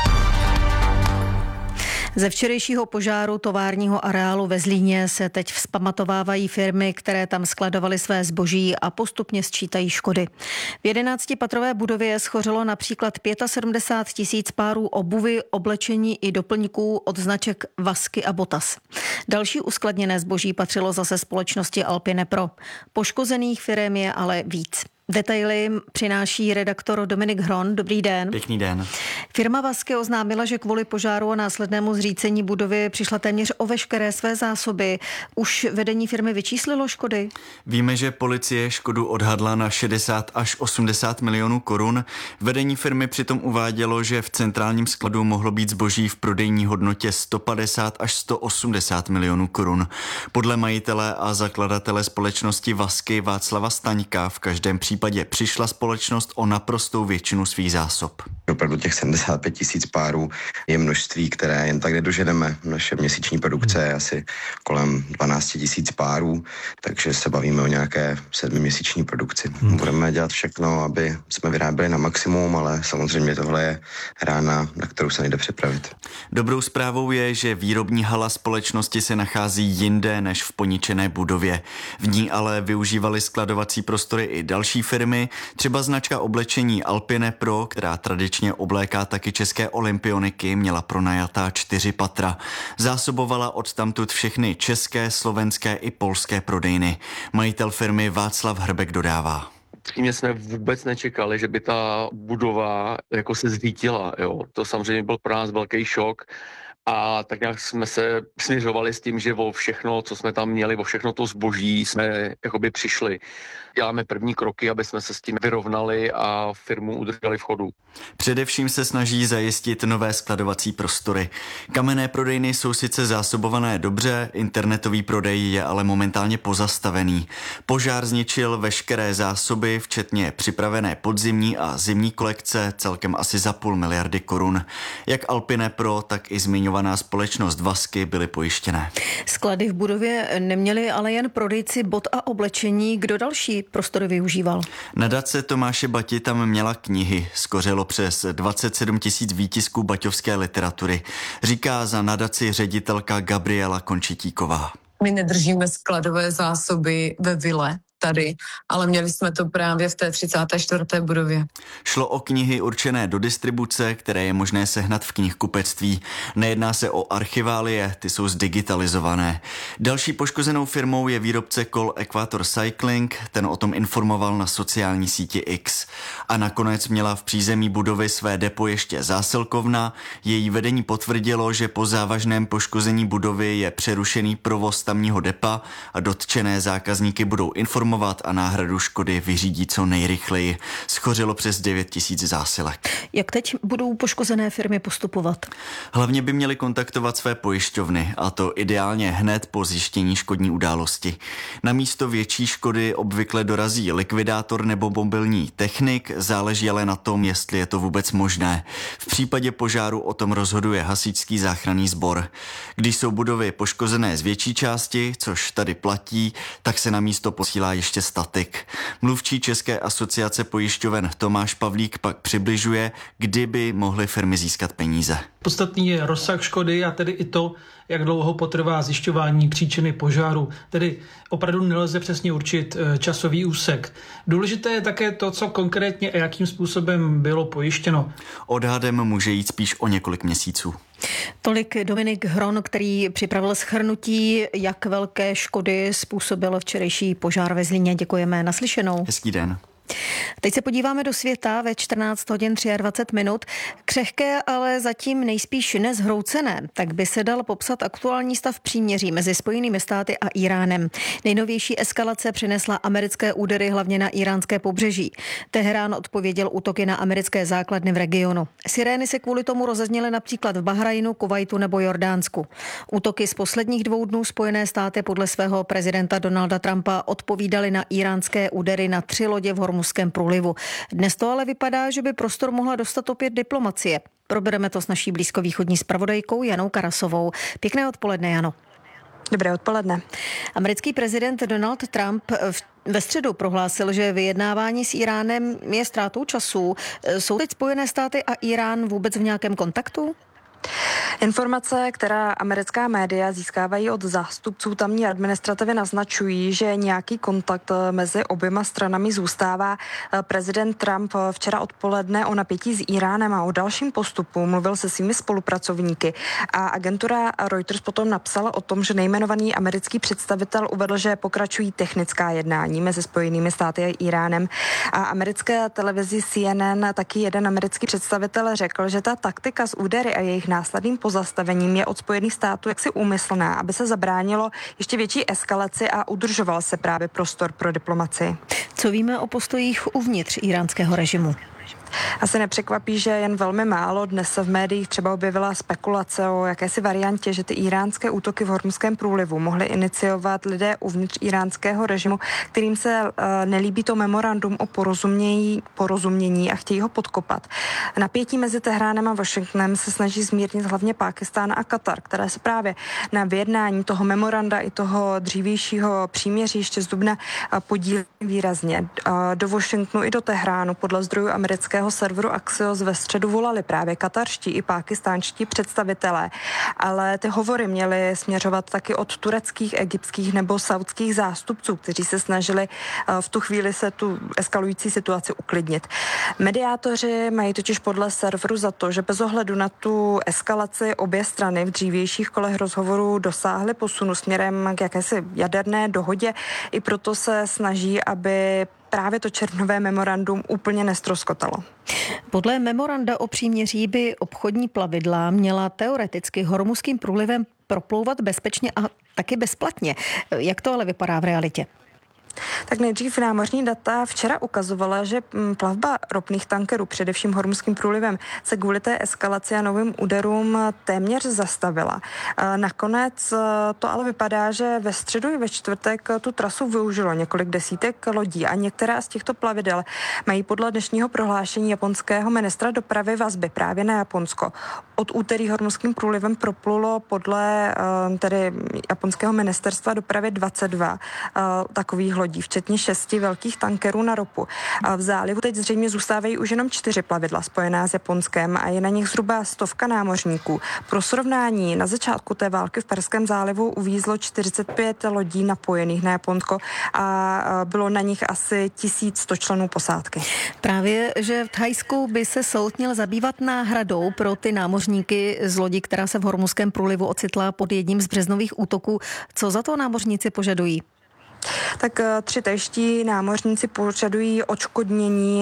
Ze včerejšího požáru továrního areálu ve Zlíně se teď vzpamatovávají firmy, které tam skladovaly své zboží a postupně sčítají škody. V jedenáctipatrové budově schořelo například sedmdesát pět tisíc párů obuvy, oblečení i doplňků od značek Vasky a Botas. Další uskladněné zboží patřilo zase společnosti Alpine Pro. Poškozených firem je ale víc. Detaily přináší redaktor Dominik Hron. Dobrý den. Pěkný den. Firma Vasky oznámila, že kvůli požáru a následnému zřícení budovy přišla téměř o veškeré své zásoby. Už vedení firmy vyčíslilo škody? Víme, že policie škodu odhadla na šedesát až osmdesát milionů korun. Vedení firmy přitom uvádělo, že v centrálním skladu mohlo být zboží v prodejní hodnotě sto padesát až sto osmdesát milionů korun. Podle majitele a zakladatele společnosti Vasky Václava Staňka v každém případě případě přišla společnost o naprostou většinu svých zásob. Opravdu těch sedmdesát pět tisíc párů je množství, které jen tak nedoženeme. Naše měsíční produkce je asi kolem dvanáct tisíc párů, takže se bavíme o nějaké sedmiměsíční produkci. Hmm. Budeme dělat všechno, aby jsme vyráběli na maximum, ale samozřejmě tohle je rána, na kterou se nejde připravit. Dobrou zprávou je, že výrobní hala společnosti se nachází jinde než v poničené budově. V ní ale využívali skladovací prostory i další firmy, třeba značka oblečení Alpine Pro, která tradičně obléká taky české olympioniky, měla pronajatá čtyři patra. Zásobovala odtamtud všechny české, slovenské i polské prodejny. Majitel firmy Václav Hrbek dodává. Upřímně jsme vůbec nečekali, že by ta budova jako se zřítila. Jo. To samozřejmě byl pro nás velký šok. A tak nějak jsme se směřovali s tím, že o všechno, co jsme tam měli, o všechno to zboží jsme jakoby přišli. Děláme první kroky, aby jsme se s tím vyrovnali a firmu udrželi v chodu. Především se snaží zajistit nové skladovací prostory. Kamenné prodejny jsou sice zásobované dobře, internetový prodej je ale momentálně pozastavený. Požár zničil veškeré zásoby, včetně připravené podzimní a zimní kolekce, celkem asi za půl miliardy korun. Jak Alpine Pro, tak i zmiňovaná společnost Vasky byly pojištěné. Sklady v budově neměli ale jen prodejci bot a oblečení. Kdo další prostory využíval? Nadace Tomáše Bati tam měla knihy. Skořelo přes dvacet sedm tisíc výtisků baťovské literatury. Říká za nadaci ředitelka Gabriela Končitíková. My nedržíme skladové zásoby ve vile tady, ale měli jsme to právě v té třicáté čtvrté budově. Šlo o knihy určené do distribuce, které je možné sehnat v knihkupectví. Nejedná se o archiválie, ty jsou zdigitalizované. Další poškozenou firmou je výrobce kol Equator Cycling, ten o tom informoval na sociální síti X. A nakonec měla v přízemí budovy své depo ještě zásilkovna. Její vedení potvrdilo, že po závažném poškození budovy je přerušený provoz tamního depa a dotčené zákazníky budou informovat a náhradu škody vyřídí co nejrychleji. Schořelo přes devět tisíc zásilek. Jak teď budou poškozené firmy postupovat? Hlavně by měly kontaktovat své pojišťovny, a to ideálně hned po zjištění škodní události. Na místo větší škody obvykle dorazí likvidátor nebo mobilní technik, záleží ale na tom, jestli je to vůbec možné. V případě požáru o tom rozhoduje hasičský záchranný sbor. Když jsou budovy poškozené z větší části, což tady platí, tak se na místo posílá ještě statik. Mluvčí České asociace pojišťoven Tomáš Pavlík pak přibližuje, kdyby mohly firmy získat peníze. Podstatný je rozsah škody a tedy i to, jak dlouho potrvá zjišťování příčiny požáru. Tedy opravdu nelze přesně určit časový úsek. Důležité je také to, co konkrétně a jakým způsobem bylo pojištěno. Odhadem může jít spíš o několik měsíců. Tolik Dominik Hron, který připravil shrnutí, jak velké škody způsobil včerejší požár ve Zlíně. Děkujeme, naslyšenou. Hezký den. Teď se podíváme do světa ve čtrnáct hodin dvacet tři minut. Křehké, ale zatím nejspíš nezhroucené, tak by se dal popsat aktuální stav příměří mezi Spojenými státy a Íránem. Nejnovější eskalace přinesla americké údery hlavně na íránské pobřeží. Teherán odpověděl útoky na americké základny v regionu. Sirény se kvůli tomu rozezněly například v Bahrajnu, Kuvajtu nebo Jordánsku. Útoky z posledních dvou dnů Spojené státy podle svého prezidenta Donalda Trumpa odpovídaly na íránské údery na tři lodě v Hormuzském průlivu. Dnes to ale vypadá, že by prostor mohla dostat opět diplomacie. Probereme to s naší blízkovýchodní zpravodajkou Janou Karasovou. Pěkné odpoledne, Jano. Dobré odpoledne. Americký prezident Donald Trump ve středu prohlásil, že vyjednávání s Íránem je ztrátou času. Jsou teď Spojené státy a Írán vůbec v nějakém kontaktu? Informace, která americká média získávají od zástupců tamní administrativy, naznačují, že nějaký kontakt mezi oběma stranami zůstává. Prezident Trump včera odpoledne o napětí s Íránem a o dalším postupu mluvil se svými spolupracovníky a agentura Reuters potom napsala o tom, že nejmenovaný americký představitel uvedl, že pokračují technická jednání mezi Spojenými státy a Íránem a americké televizi C N N taky jeden americký představitel řekl, že ta taktika z údery a jejich následným pozastavením je od Spojených států jaksi úmyslná, aby se zabránilo ještě větší eskalaci a udržoval se právě prostor pro diplomacii. Co víme o postojích uvnitř íránského režimu? Asi nepřekvapí, že jen velmi málo. Dnes se v médiích třeba objevila spekulace o jakési variantě, že ty íránské útoky v Hormuzském průlivu mohly iniciovat lidé uvnitř íránského režimu, kterým se uh, nelíbí to memorandum o porozumění, porozumění a chtějí ho podkopat. Napětí mezi Tehránem a Washingtonem se snaží zmírnit hlavně Pákistán a Katar, které se právě na vyjednání toho memoranda i toho dřívějšího příměří ještě z dubna uh, podílí výrazně. Uh, do Washingtonu i do Tehránu podle zdrojů amerického serveru Axios ve středu volali právě katarští i pákistánští představitelé, ale ty hovory měly směřovat taky od tureckých, egyptských nebo saudských zástupců, kteří se snažili v tu chvíli se tu eskalující situaci uklidnit. Mediátoři mají totiž podle serveru za to, že bez ohledu na tu eskalaci obě strany v dřívějších kolech rozhovorů dosáhly posunu směrem k jakési jaderné dohodě, i proto se snaží, aby právě to červnové memorandum úplně nestroskotalo. Podle memoranda o příměří by obchodní plavidla měla teoreticky Hormuzským průlivem proplouvat bezpečně a taky bezplatně. Jak to ale vypadá v realitě? Tak nejdřív námořní data včera ukazovala, že plavba ropných tankerů, především Hormuzským průlivem, se kvůli té eskalaci a novým úderům téměř zastavila. Nakonec to ale vypadá, že ve středu i ve čtvrtek tu trasu využilo několik desítek lodí a některá z těchto plavidel mají podle dnešního prohlášení japonského ministra dopravy vazby právě na Japonsko. Od úterý Hormuzským průlivem proplulo podle tedy japonského ministerstva dopravy dvacet dva takových lodí, včetně šesti velkých tankerů na ropu. A v zálivu teď zřejmě zůstávají už jenom čtyři plavidla spojená s Japonskem a je na nich zhruba stovka námořníků. Pro srovnání, na začátku té války v Perském zálivu uvízlo čtyřicet pět lodí napojených na Japonsko a bylo na nich asi tisíc sto členů posádky. Právě, že v Thajsku by se soud měl zabývat náhradou pro ty námořníky z lodi, která se v Hormuzském průlivu ocitla pod jedním z březnových útoků. Co za to námořníci požadují? Tak tři thajští námořníci požadují odškodnění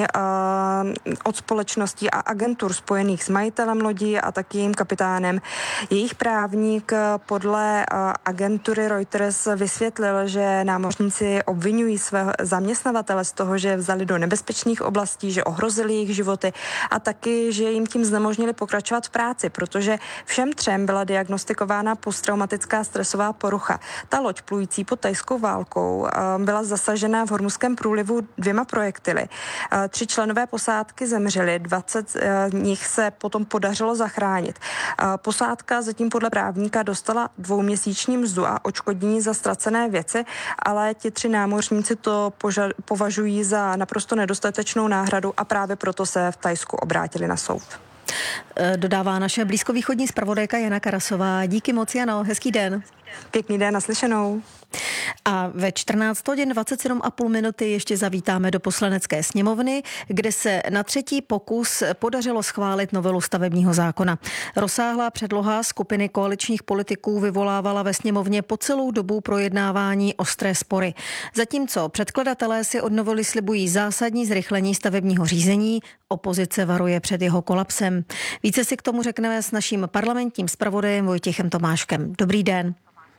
uh, od společností a agentur spojených s majitelem lodí a taky jejím kapitánem. Jejich právník podle uh, agentury Reuters vysvětlil, že námořníci obvinují své zaměstnavatele z toho, že vzali do nebezpečných oblastí, že ohrozili jejich životy a taky, že jim tím znemožnili pokračovat v práci, protože všem třem byla diagnostikována posttraumatická stresová porucha. Ta loď plující pod thajskou válkou dobou byla zasažena v Hormuzském průlivu dvěma projektily. Tři členové posádky zemřeli, dvacet z nich se potom podařilo zachránit. Posádka zatím podle právníka dostala dvouměsíční mzdu a odškodnění za ztracené věci, ale ti tři námořníci to poža- považují za naprosto nedostatečnou náhradu a právě proto se v Thajsku obrátili na soud. Dodává naše blízkovýchodní zpravodajka Jana Karasová. Díky moc, Jano, hezký den. Pěkný den, naslyšenou. A ve čtrnáct hodin dvacet sedm a půl minuty ještě zavítáme do Poslanecké sněmovny, kde se na třetí pokus podařilo schválit novelu stavebního zákona. Rozsáhlá předloha skupiny koaličních politiků vyvolávala ve sněmovně po celou dobu projednávání ostré spory. Zatímco předkladatelé si od novely slibují zásadní zrychlení stavebního řízení, opozice varuje před jeho kolapsem. Více si k tomu řekneme s naším parlamentním zpravodajem Vojtěchem Tomáškem. Dobrý den.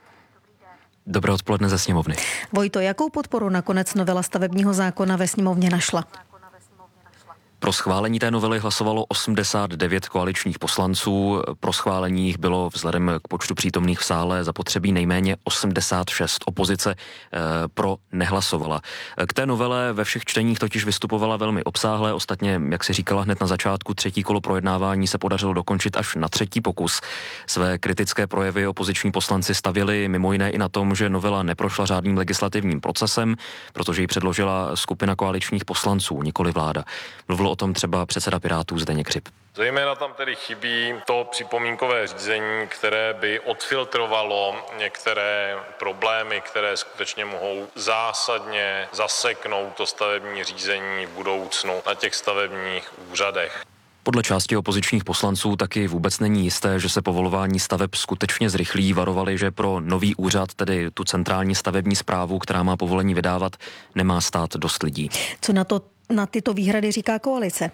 Dobré odpoledne ze sněmovny. Vojto, jakou podporu nakonec novela stavebního zákona ve sněmovně našla? Pro schválení té novely hlasovalo osmdesát devět koaličních poslanců. Pro schválení jich bylo vzhledem k počtu přítomných v sále zapotřebí nejméně osmdesát šest. Opozice eh, pro nehlasovala. K té novele ve všech čteních totiž vystupovala velmi obsáhle. Ostatně, jak si říkala hned na začátku, třetí kolo projednávání se podařilo dokončit až na třetí pokus. Své kritické projevy opoziční poslanci stavěli mimo jiné i na tom, že novela neprošla řádným legislativním procesem, protože ji předložila skupina koaličních poslanců, nikoli vláda. Mluvil o tom třeba předseda Pirátů Zdeněk Hřib. Zejména tam tedy chybí to připomínkové řízení, které by odfiltrovalo některé problémy, které skutečně mohou zásadně zaseknout to stavební řízení v budoucnu na těch stavebních úřadech. Podle části opozičních poslanců taky vůbec není jisté, že se povolování staveb skutečně zrychlí. Varovali, že pro nový úřad, tedy tu centrální stavební správu, která má povolení vydávat, nemá stát dost lidí. Co na to na tyto výhrady říká koalice?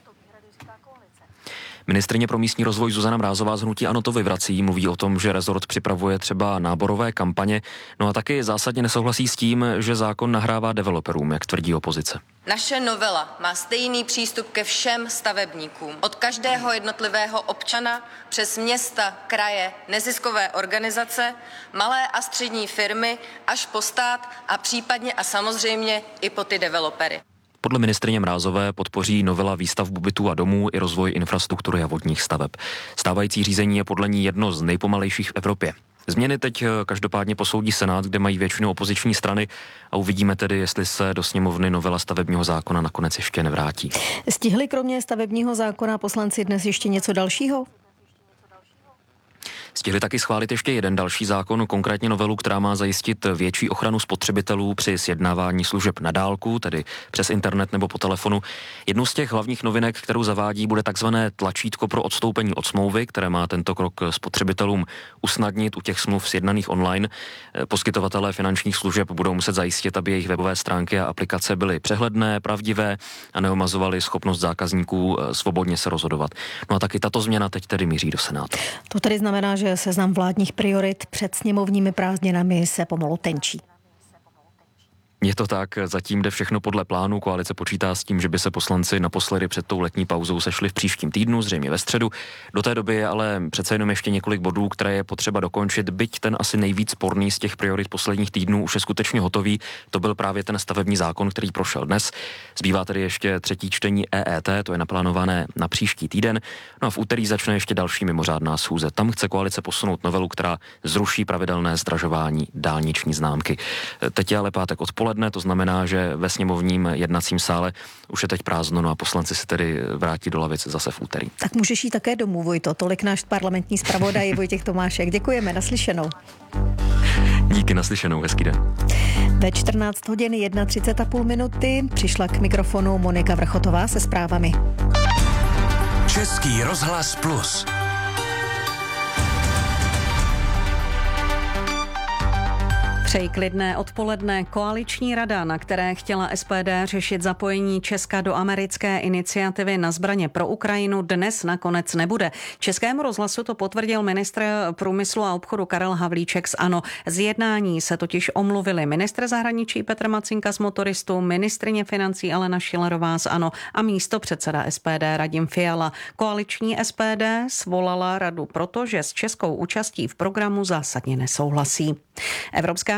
Ministryně pro místní rozvoj Zuzana Mrázová z hnutí ANO to vyvrací, mluví o tom, že rezort připravuje třeba náborové kampaně, no a taky zásadně nesouhlasí s tím, že zákon nahrává developerům, jak tvrdí opozice. Naše novela má stejný přístup ke všem stavebníkům. Od každého jednotlivého občana přes města, kraje, neziskové organizace, malé a střední firmy až po stát a případně a samozřejmě i po ty developery. Podle ministryně Mrázové podpoří novela výstavbu bytů a domů i rozvoj infrastruktury a vodních staveb. Stávající řízení je podle ní jedno z nejpomalejších v Evropě. Změny teď každopádně posoudí Senát, kde mají většinu opoziční strany a uvidíme tedy, jestli se do sněmovny novela stavebního zákona nakonec ještě nevrátí. Stihli kromě stavebního zákona poslanci dnes ještě něco dalšího? Stihli taky schválit ještě jeden další zákon, konkrétně novelu, která má zajistit větší ochranu spotřebitelů při sjednávání služeb na dálku, tedy přes internet nebo po telefonu. Jednou z těch hlavních novinek, kterou zavádí, bude takzvané tlačítko pro odstoupení od smlouvy, které má tento krok spotřebitelům usnadnit u těch smluv sjednaných online. Poskytovatelé finančních služeb budou muset zajistit, aby jejich webové stránky a aplikace byly přehledné, pravdivé a neomazovaly schopnost zákazníků svobodně se rozhodovat. No a taky tato změna teď tedy míří do Senátu. To tedy znamená, že seznam vládních priorit před sněmovními prázdninami se pomalu tenčí. Je to tak, zatím jde všechno podle plánu. Koalice počítá s tím, že by se poslanci naposledy před tou letní pauzou sešli v příštím týdnu, zřejmě ve středu. Do té doby je ale přece jenom ještě několik bodů, které je potřeba dokončit, byť ten asi nejvíc sporný z těch priorit posledních týdnů už je skutečně hotový. To byl právě ten stavební zákon, který prošel dnes. Zbývá tedy ještě třetí čtení E E T, to je naplánované na příští týden. No a v úterý začne ještě další mimořádná schůze. Tam chce koalice posunout novelu, která zruší pravidelné zdražování dálniční známky. Teď je ale pátek odpoledne. To znamená, že ve sněmovním jednacím sále už je teď prázdno, no a poslanci se tedy vrátí do lavic zase v úterý. Tak můžeš jít také domů, Vojto. Tolik náš parlamentní zpravodaj Vojtěch Tomášek. Děkujeme, naslyšenou. Díky, naslyšenou, hezký den. Ve čtrnáct hodin třicet jedna a půl minuty přišla k mikrofonu Monika Vrchotová se zprávami. Český rozhlas Plus. Přeji klidné odpoledne. Koaliční rada, na které chtěla S P D řešit zapojení Česka do americké iniciativy na zbraně pro Ukrajinu, dnes nakonec nebude. Českému rozhlasu to potvrdil ministr průmyslu a obchodu Karel Havlíček z ANO. Z jednání se totiž omluvili ministr zahraničí Petr Macinka z Motoristů, ministryně financí Alena Schillerová z ANO a místopředseda S P D Radim Fiala. Koaliční S P D svolala radu, protože s českou účastí v programu zásadně nesouhlasí. Evropská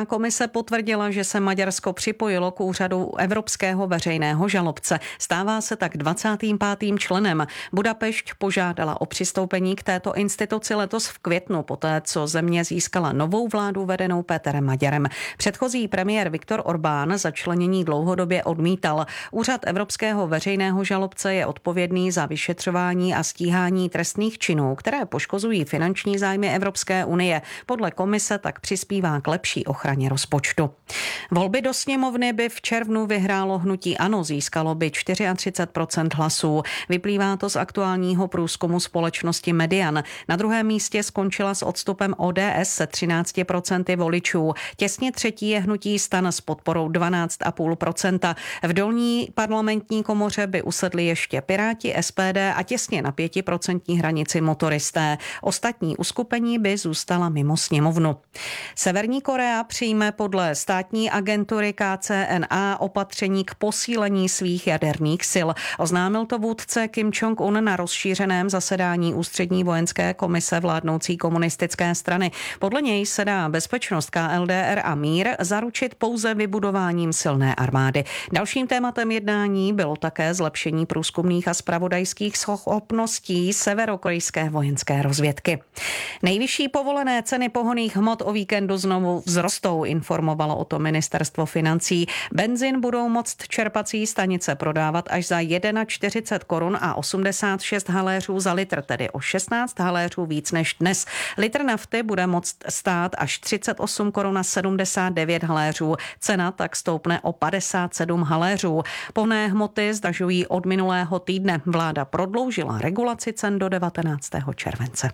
komise potvrdila, že se Maďarsko připojilo k úřadu Evropského veřejného žalobce. Stává se tak dvacátým pátým členem. Budapešť požádala o přistoupení k této instituci letos v květnu, poté co země získala novou vládu vedenou Péterem Maďarem. Předchozí premiér Viktor Orbán začlenění dlouhodobě odmítal. Úřad Evropského veřejného žalobce je odpovědný za vyšetřování a stíhání trestných činů, které poškozují finanční zájmy Evropské unie. Podle komise tak přispívá k lepší ochraně rozpočtu. Volby do sněmovny by v červnu vyhrálo hnutí ANO, získalo by třicet čtyři procent hlasů. Vyplývá to z aktuálního průzkumu společnosti Median. Na druhém místě skončila s odstupem O D S se třinácti procenty voličů. Těsně třetí je hnutí STAN s podporou dvanáct celá pět procenta. V dolní parlamentní komoře by usedli ještě Piráti, S P D a těsně na pětiprocentní hranici motoristé. Ostatní uskupení by zůstala mimo sněmovnu. Severní Korea přijme podle státní agentury K C N A opatření k posílení svých jaderných sil. Oznámil to vůdce Kim Jong-un na rozšířeném zasedání ústřední vojenské komise vládnoucí komunistické strany. Podle něj se dá bezpečnost K L D R a mír zaručit pouze vybudováním silné armády. Dalším tématem jednání bylo také zlepšení průzkumných a zpravodajských schopností severokorejské vojenské rozvědky. Nejvyšší povolené ceny pohonných hmot o víkendu znovu vzrostou, informovalo o tom ministerstvo financí. Benzin budou moct čerpací stanice prodávat až za čtyřicet jedna korun a osmdesát šest haléřů za litr, tedy o šestnáct haléřů víc než dnes. Litr nafty bude moct stát až třicet osm korun a sedmdesát devět haléřů. Cena tak stoupne o padesát sedm haléřů. Pohonné hmoty zdražují od minulého týdne. Vláda prodloužila regulaci cen do devatenáctého července.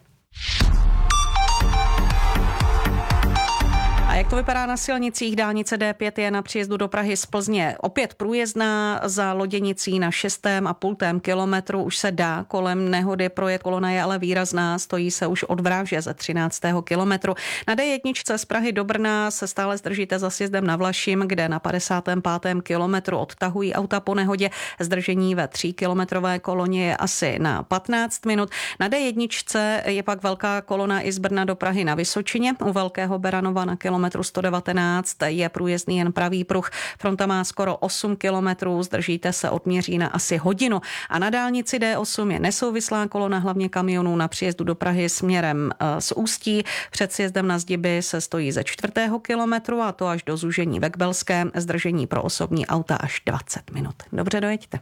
A jak to vypadá na silnicích? Dálnice D pět je na příjezdu do Prahy z Plzně opět průjezdná, za Loděnicí na šestém a půltém kilometru už se dá kolem nehody projet, kolona je ale výrazná, stojí se už od Vráže ze třináctého kilometru. Na D jedna z Prahy do Brna se stále zdržíte za sjezdem na Vlašim, kde na padesátém pátém kilometru odtahují auta po nehodě. Zdržení ve tříkilometrové koloně je asi na patnáct minut. Na D jedna je pak velká kolona i z Brna do Prahy na Vysočině. U Velkého Beranova na kilometru sto devatenáct je průjezdný jen pravý pruh. Fronta má skoro osm kilometrů, zdržíte se od Měřína asi hodinu. A na dálnici D osm je nesouvislá kolona hlavně kamionů na příjezdu do Prahy směrem z Ústí. Před sjezdem na Zdiby se stojí ze čtvrtého kilometru a to až do zúžení ve Kbelské. Zdržení pro osobní auta až dvacet minut. Dobře, dojeďte.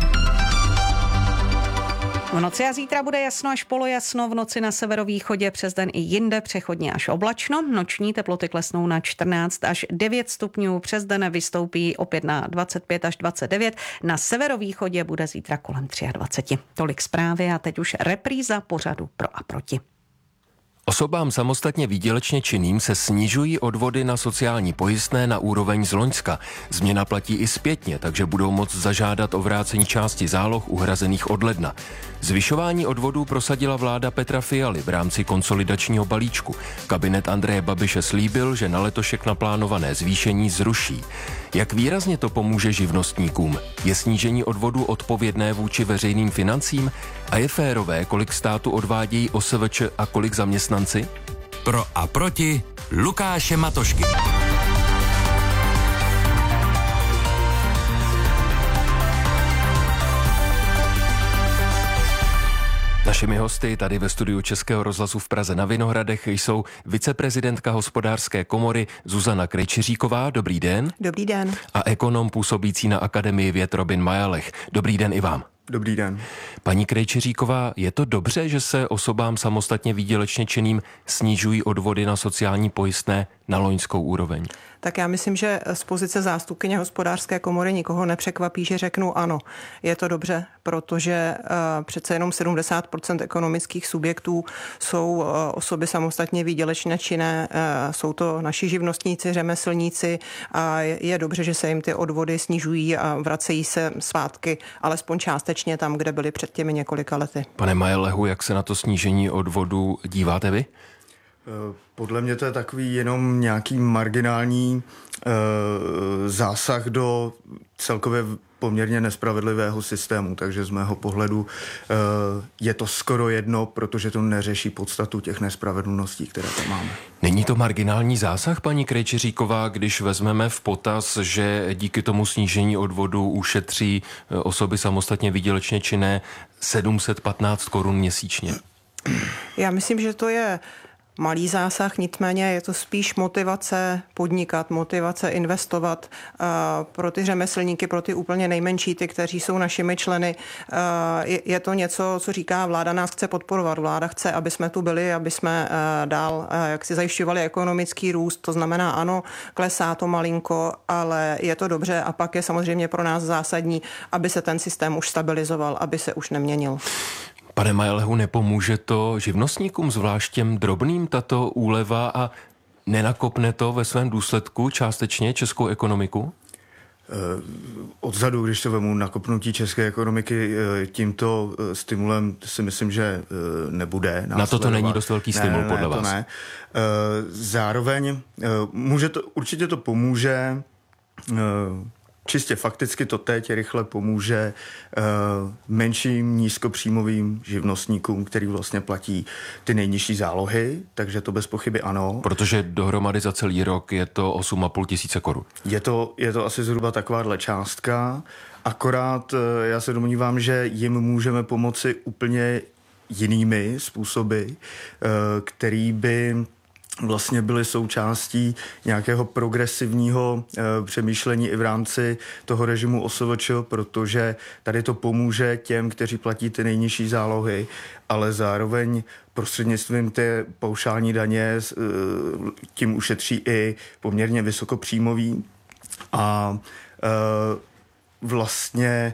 V noci a zítra bude jasno až polojasno, v noci na severovýchodě, přes den i jinde přechodně až oblačno. Noční teploty klesnou na čtrnáct až devět stupňů, přes den vystoupí opět na dvacet pět až dvacet devět. Na severovýchodě bude zítra kolem dvacet tři. Tolik zprávy a teď už repríza pořadu Pro a proti. Osobám samostatně výdělečně činným se snižují odvody na sociální pojistné na úroveň z loňska. Změna platí i zpětně, takže budou moct zažádat o vrácení části záloh uhrazených od ledna. Zvyšování odvodů prosadila vláda Petra Fialy v rámci konsolidačního balíčku. Kabinet Andreje Babiše slíbil, že na letošek naplánované zvýšení zruší. Jak výrazně to pomůže živnostníkům? Je snížení odvodů odpovědné vůči veřejným financím? A je férové, kolik státu odvádějí O S V Č a kolik zaměstnanci? Pro a proti Lukáše Matošky. Našimi hosty tady ve studiu Českého rozhlasu v Praze na Vinohradech jsou viceprezidentka Hospodářské komory Zuzana Krejčiříková. Dobrý den. Dobrý den. A ekonom působící na Akademii věd Robin Majalech. Dobrý den i vám. Dobrý den. Paní Krejčiříková, je to dobře, že se osobám samostatně výdělečně činným snižují odvody na sociální pojistné na loňskou úroveň? Tak já myslím, že z pozice zástupkyně Hospodářské komory nikoho nepřekvapí, že řeknu ano. Je to dobře, protože uh, přece jenom sedmdesát procent ekonomických subjektů jsou uh, osoby samostatně výdělečně činné, uh, jsou to naši živnostníci, řemeslníci a je, je dobře, že se jim ty odvody snižují a vracejí se zpátky, alespoň částečně tam, kde byly před těmi několika lety. Pane Majelehu, jak se na to snížení odvodu díváte vy? Podle mě to je takový jenom nějaký marginální e, zásah do celkově poměrně nespravedlivého systému, takže z mého pohledu je to skoro jedno, protože to neřeší podstatu těch nespravedlností, které tam máme. Není to marginální zásah, paní Krejčiříková, když vezmeme v potaz, že díky tomu snížení odvodu ušetří osoby samostatně výdělečně činné sedm set patnáct korun měsíčně? Já myslím, že to je malý zásah, nicméně je to spíš motivace podnikat, motivace investovat uh, pro ty řemeslníky, pro ty úplně nejmenší, ty, kteří jsou našimi členy. Uh, je, je to něco, co říká vláda nás chce podporovat. Vláda chce, aby jsme tu byli, aby jsme uh, dál uh, jak si zajišťovali ekonomický růst. To znamená, ano, klesá to malinko, ale je to dobře a pak je samozřejmě pro nás zásadní, aby se ten systém už stabilizoval, aby se už neměnil. Pane Majelehu, nepomůže to živnostníkům, zvlášť těm drobným, tato úleva a nenakopne to ve svém důsledku částečně českou ekonomiku? Odzadu, když to vemu, nakopnutí české ekonomiky tímto stimulem si myslím, že nebude. Na to to není dost velký stimul, ne, ne, podle to vás? Ne. Zároveň může to, určitě to pomůže. Čistě fakticky to teď rychle pomůže uh, menším nízkopříjmovým živnostníkům, který vlastně platí ty nejnižší zálohy, takže to bez pochyby ano. Protože dohromady za celý rok je to osm a půl tisíce korun. Je to, je to asi zhruba takováhle částka, akorát uh, já se domnívám, že jim můžeme pomoci úplně jinými způsoby, uh, který by vlastně byly součástí nějakého progresivního e, přemýšlení i v rámci toho režimu O S V Č, protože tady to pomůže těm, kteří platí ty nejnižší zálohy, ale zároveň prostřednictvím té paušální daně e, tím ušetří i poměrně vysokopříjmový a e, vlastně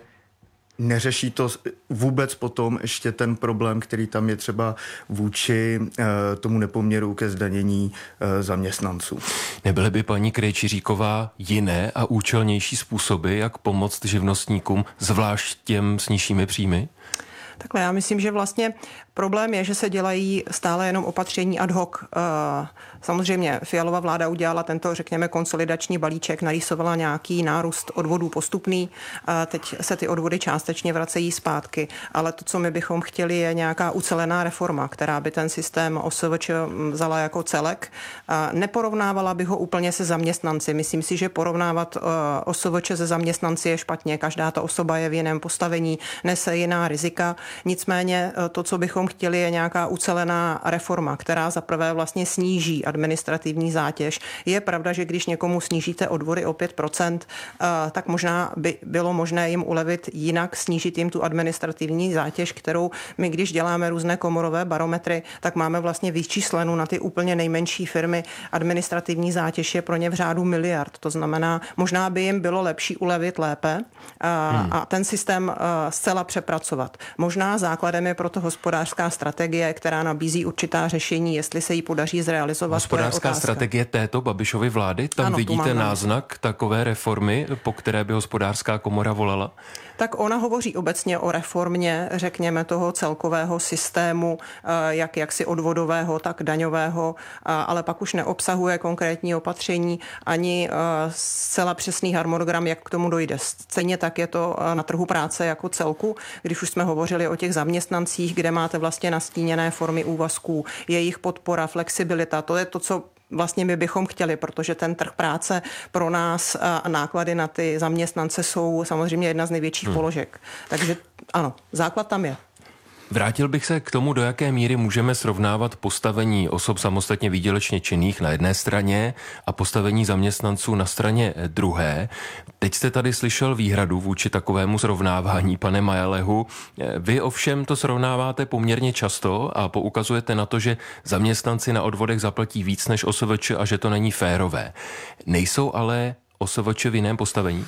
neřeší to vůbec potom ještě ten problém, který tam je třeba vůči e, tomu nepoměru ke zdanění e, zaměstnanců. Nebyly by, paní Krejčiříková, jiné a účelnější způsoby, jak pomoct živnostníkům, zvlášť těm s nižšími příjmy? Takhle, já myslím, že vlastně problém je, že se dělají stále jenom opatření ad hoc. Samozřejmě Fialova vláda udělala tento, řekněme, konsolidační balíček, narýsovala nějaký nárůst odvodů postupný, teď se ty odvody částečně vracejí zpátky, ale to, co my bychom chtěli, je nějaká ucelená reforma, která by ten systém O S V Č vzala jako celek. Neporovnávala bych ho úplně se zaměstnanci. Myslím si, že porovnávat O S V Č se zaměstnanci je špatně. Každá ta osoba je v jiném postavení, nese jiná rizika. Nicméně to, co bychom chtěli, je nějaká ucelená reforma, která zaprvé vlastně sníží administrativní zátěž. Je pravda, že když někomu snížíte odvody o pět procent, tak možná by bylo možné jim ulevit jinak, snížit jim tu administrativní zátěž, kterou my, když děláme různé komorové barometry, tak máme vlastně vyčíslenou na ty úplně nejmenší firmy. Administrativní zátěž je pro ně v řádu miliard. To znamená, možná by jim bylo lepší ulevit lépe a, hmm. a ten systém zcela přepracovat. Možná základem je proto hospodářská strategie, která nabízí určitá řešení, jestli se jí podaří zrealizovat. Hospodářská strategie této Babišovy vlády, tam ano, vidíte náznak takové reformy, po které by hospodářská komora volala? Tak ona hovoří obecně o reformě, řekněme, toho celkového systému, jak jaksi odvodového, tak daňového, ale pak už neobsahuje konkrétní opatření ani zcela přesný harmonogram, jak k tomu dojde. Stejně tak je to na trhu práce jako celku, když už jsme hovořili o těch zaměstnancích, kde máte vlastně nastíněné formy úvazků, jejich podpora, flexibilita, to je to, co vlastně my bychom chtěli, protože ten trh práce pro nás a náklady na ty zaměstnance jsou samozřejmě jedna z největších hmm. položek. Takže ano, základ tam je. Vrátil bych se k tomu, do jaké míry můžeme srovnávat postavení osob samostatně výdělečně činných na jedné straně a postavení zaměstnanců na straně druhé. Teď jste tady slyšel výhradu vůči takovému srovnávání, pane Majelehu. Vy ovšem to srovnáváte poměrně často a poukazujete na to, že zaměstnanci na odvodech zaplatí víc než O S V Č a že to není férové. Nejsou ale O S V Č v jiném postavení?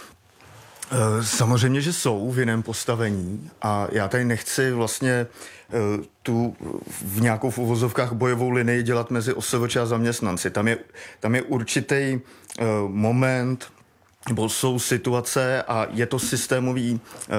Samozřejmě, že jsou v jiném postavení a já tady nechci vlastně tu v nějakou v uvozovkách bojovou linii dělat mezi O S V Č a zaměstnanci. Tam je, tam je určitý moment, nebo jsou situace a je to systémový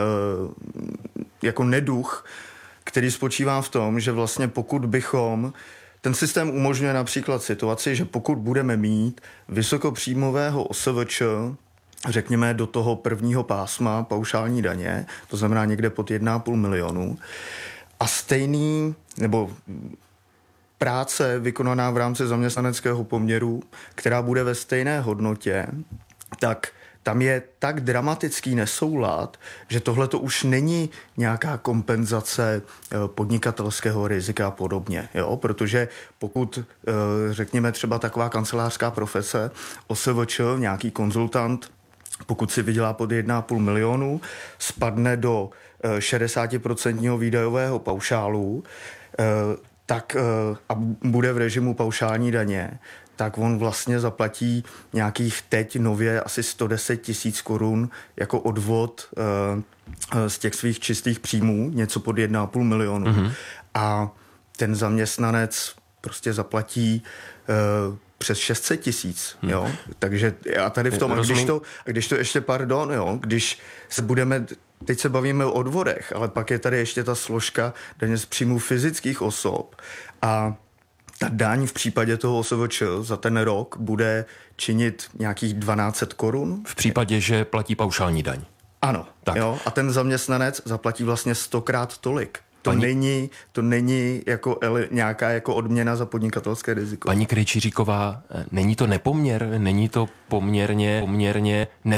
jako neduch, který spočívá v tom, že vlastně pokud bychom ten systém umožňuje například situaci, že pokud budeme mít vysokopříjmového O S V Č, řekněme, do toho prvního pásma paušální daně, to znamená někde pod jedna a půl milionu. A stejný, nebo práce vykonaná v rámci zaměstnaneckého poměru, která bude ve stejné hodnotě, tak tam je tak dramatický nesoulad, že tohle to už není nějaká kompenzace podnikatelského rizika a podobně. Jo? Protože pokud, řekněme, třeba taková kancelářská profese, O S V Č, nějaký konzultant, pokud si vydělá pod jedna a půl milionu, spadne do šedesát procent výdajového paušálu, tak a bude v režimu paušální daně, tak on vlastně zaplatí nějakých teď nově asi sto deset tisíc korun jako odvod z těch svých čistých příjmů, něco pod jedna a půl milionu. Mm-hmm. A ten zaměstnanec prostě zaplatí přes šest set tisíc, hmm. jo. Takže já tady v tom, a když to, a když to ještě, pardon, jo, když se budeme, teď se bavíme o odvodech, ale pak je tady ještě ta složka daně z příjmů fyzických osob a ta daň v případě toho O S V Č za ten rok bude činit nějakých dvanáct set korun. V případě, že platí paušální daň. Ano, tak. Jo, a ten zaměstnanec zaplatí vlastně stokrát tolik. To Paní... není, to není jako ele, nějaká jako odměna za podnikatelské riziko. Paní Krejčíříková, není to nepoměr, není to poměrně, poměrně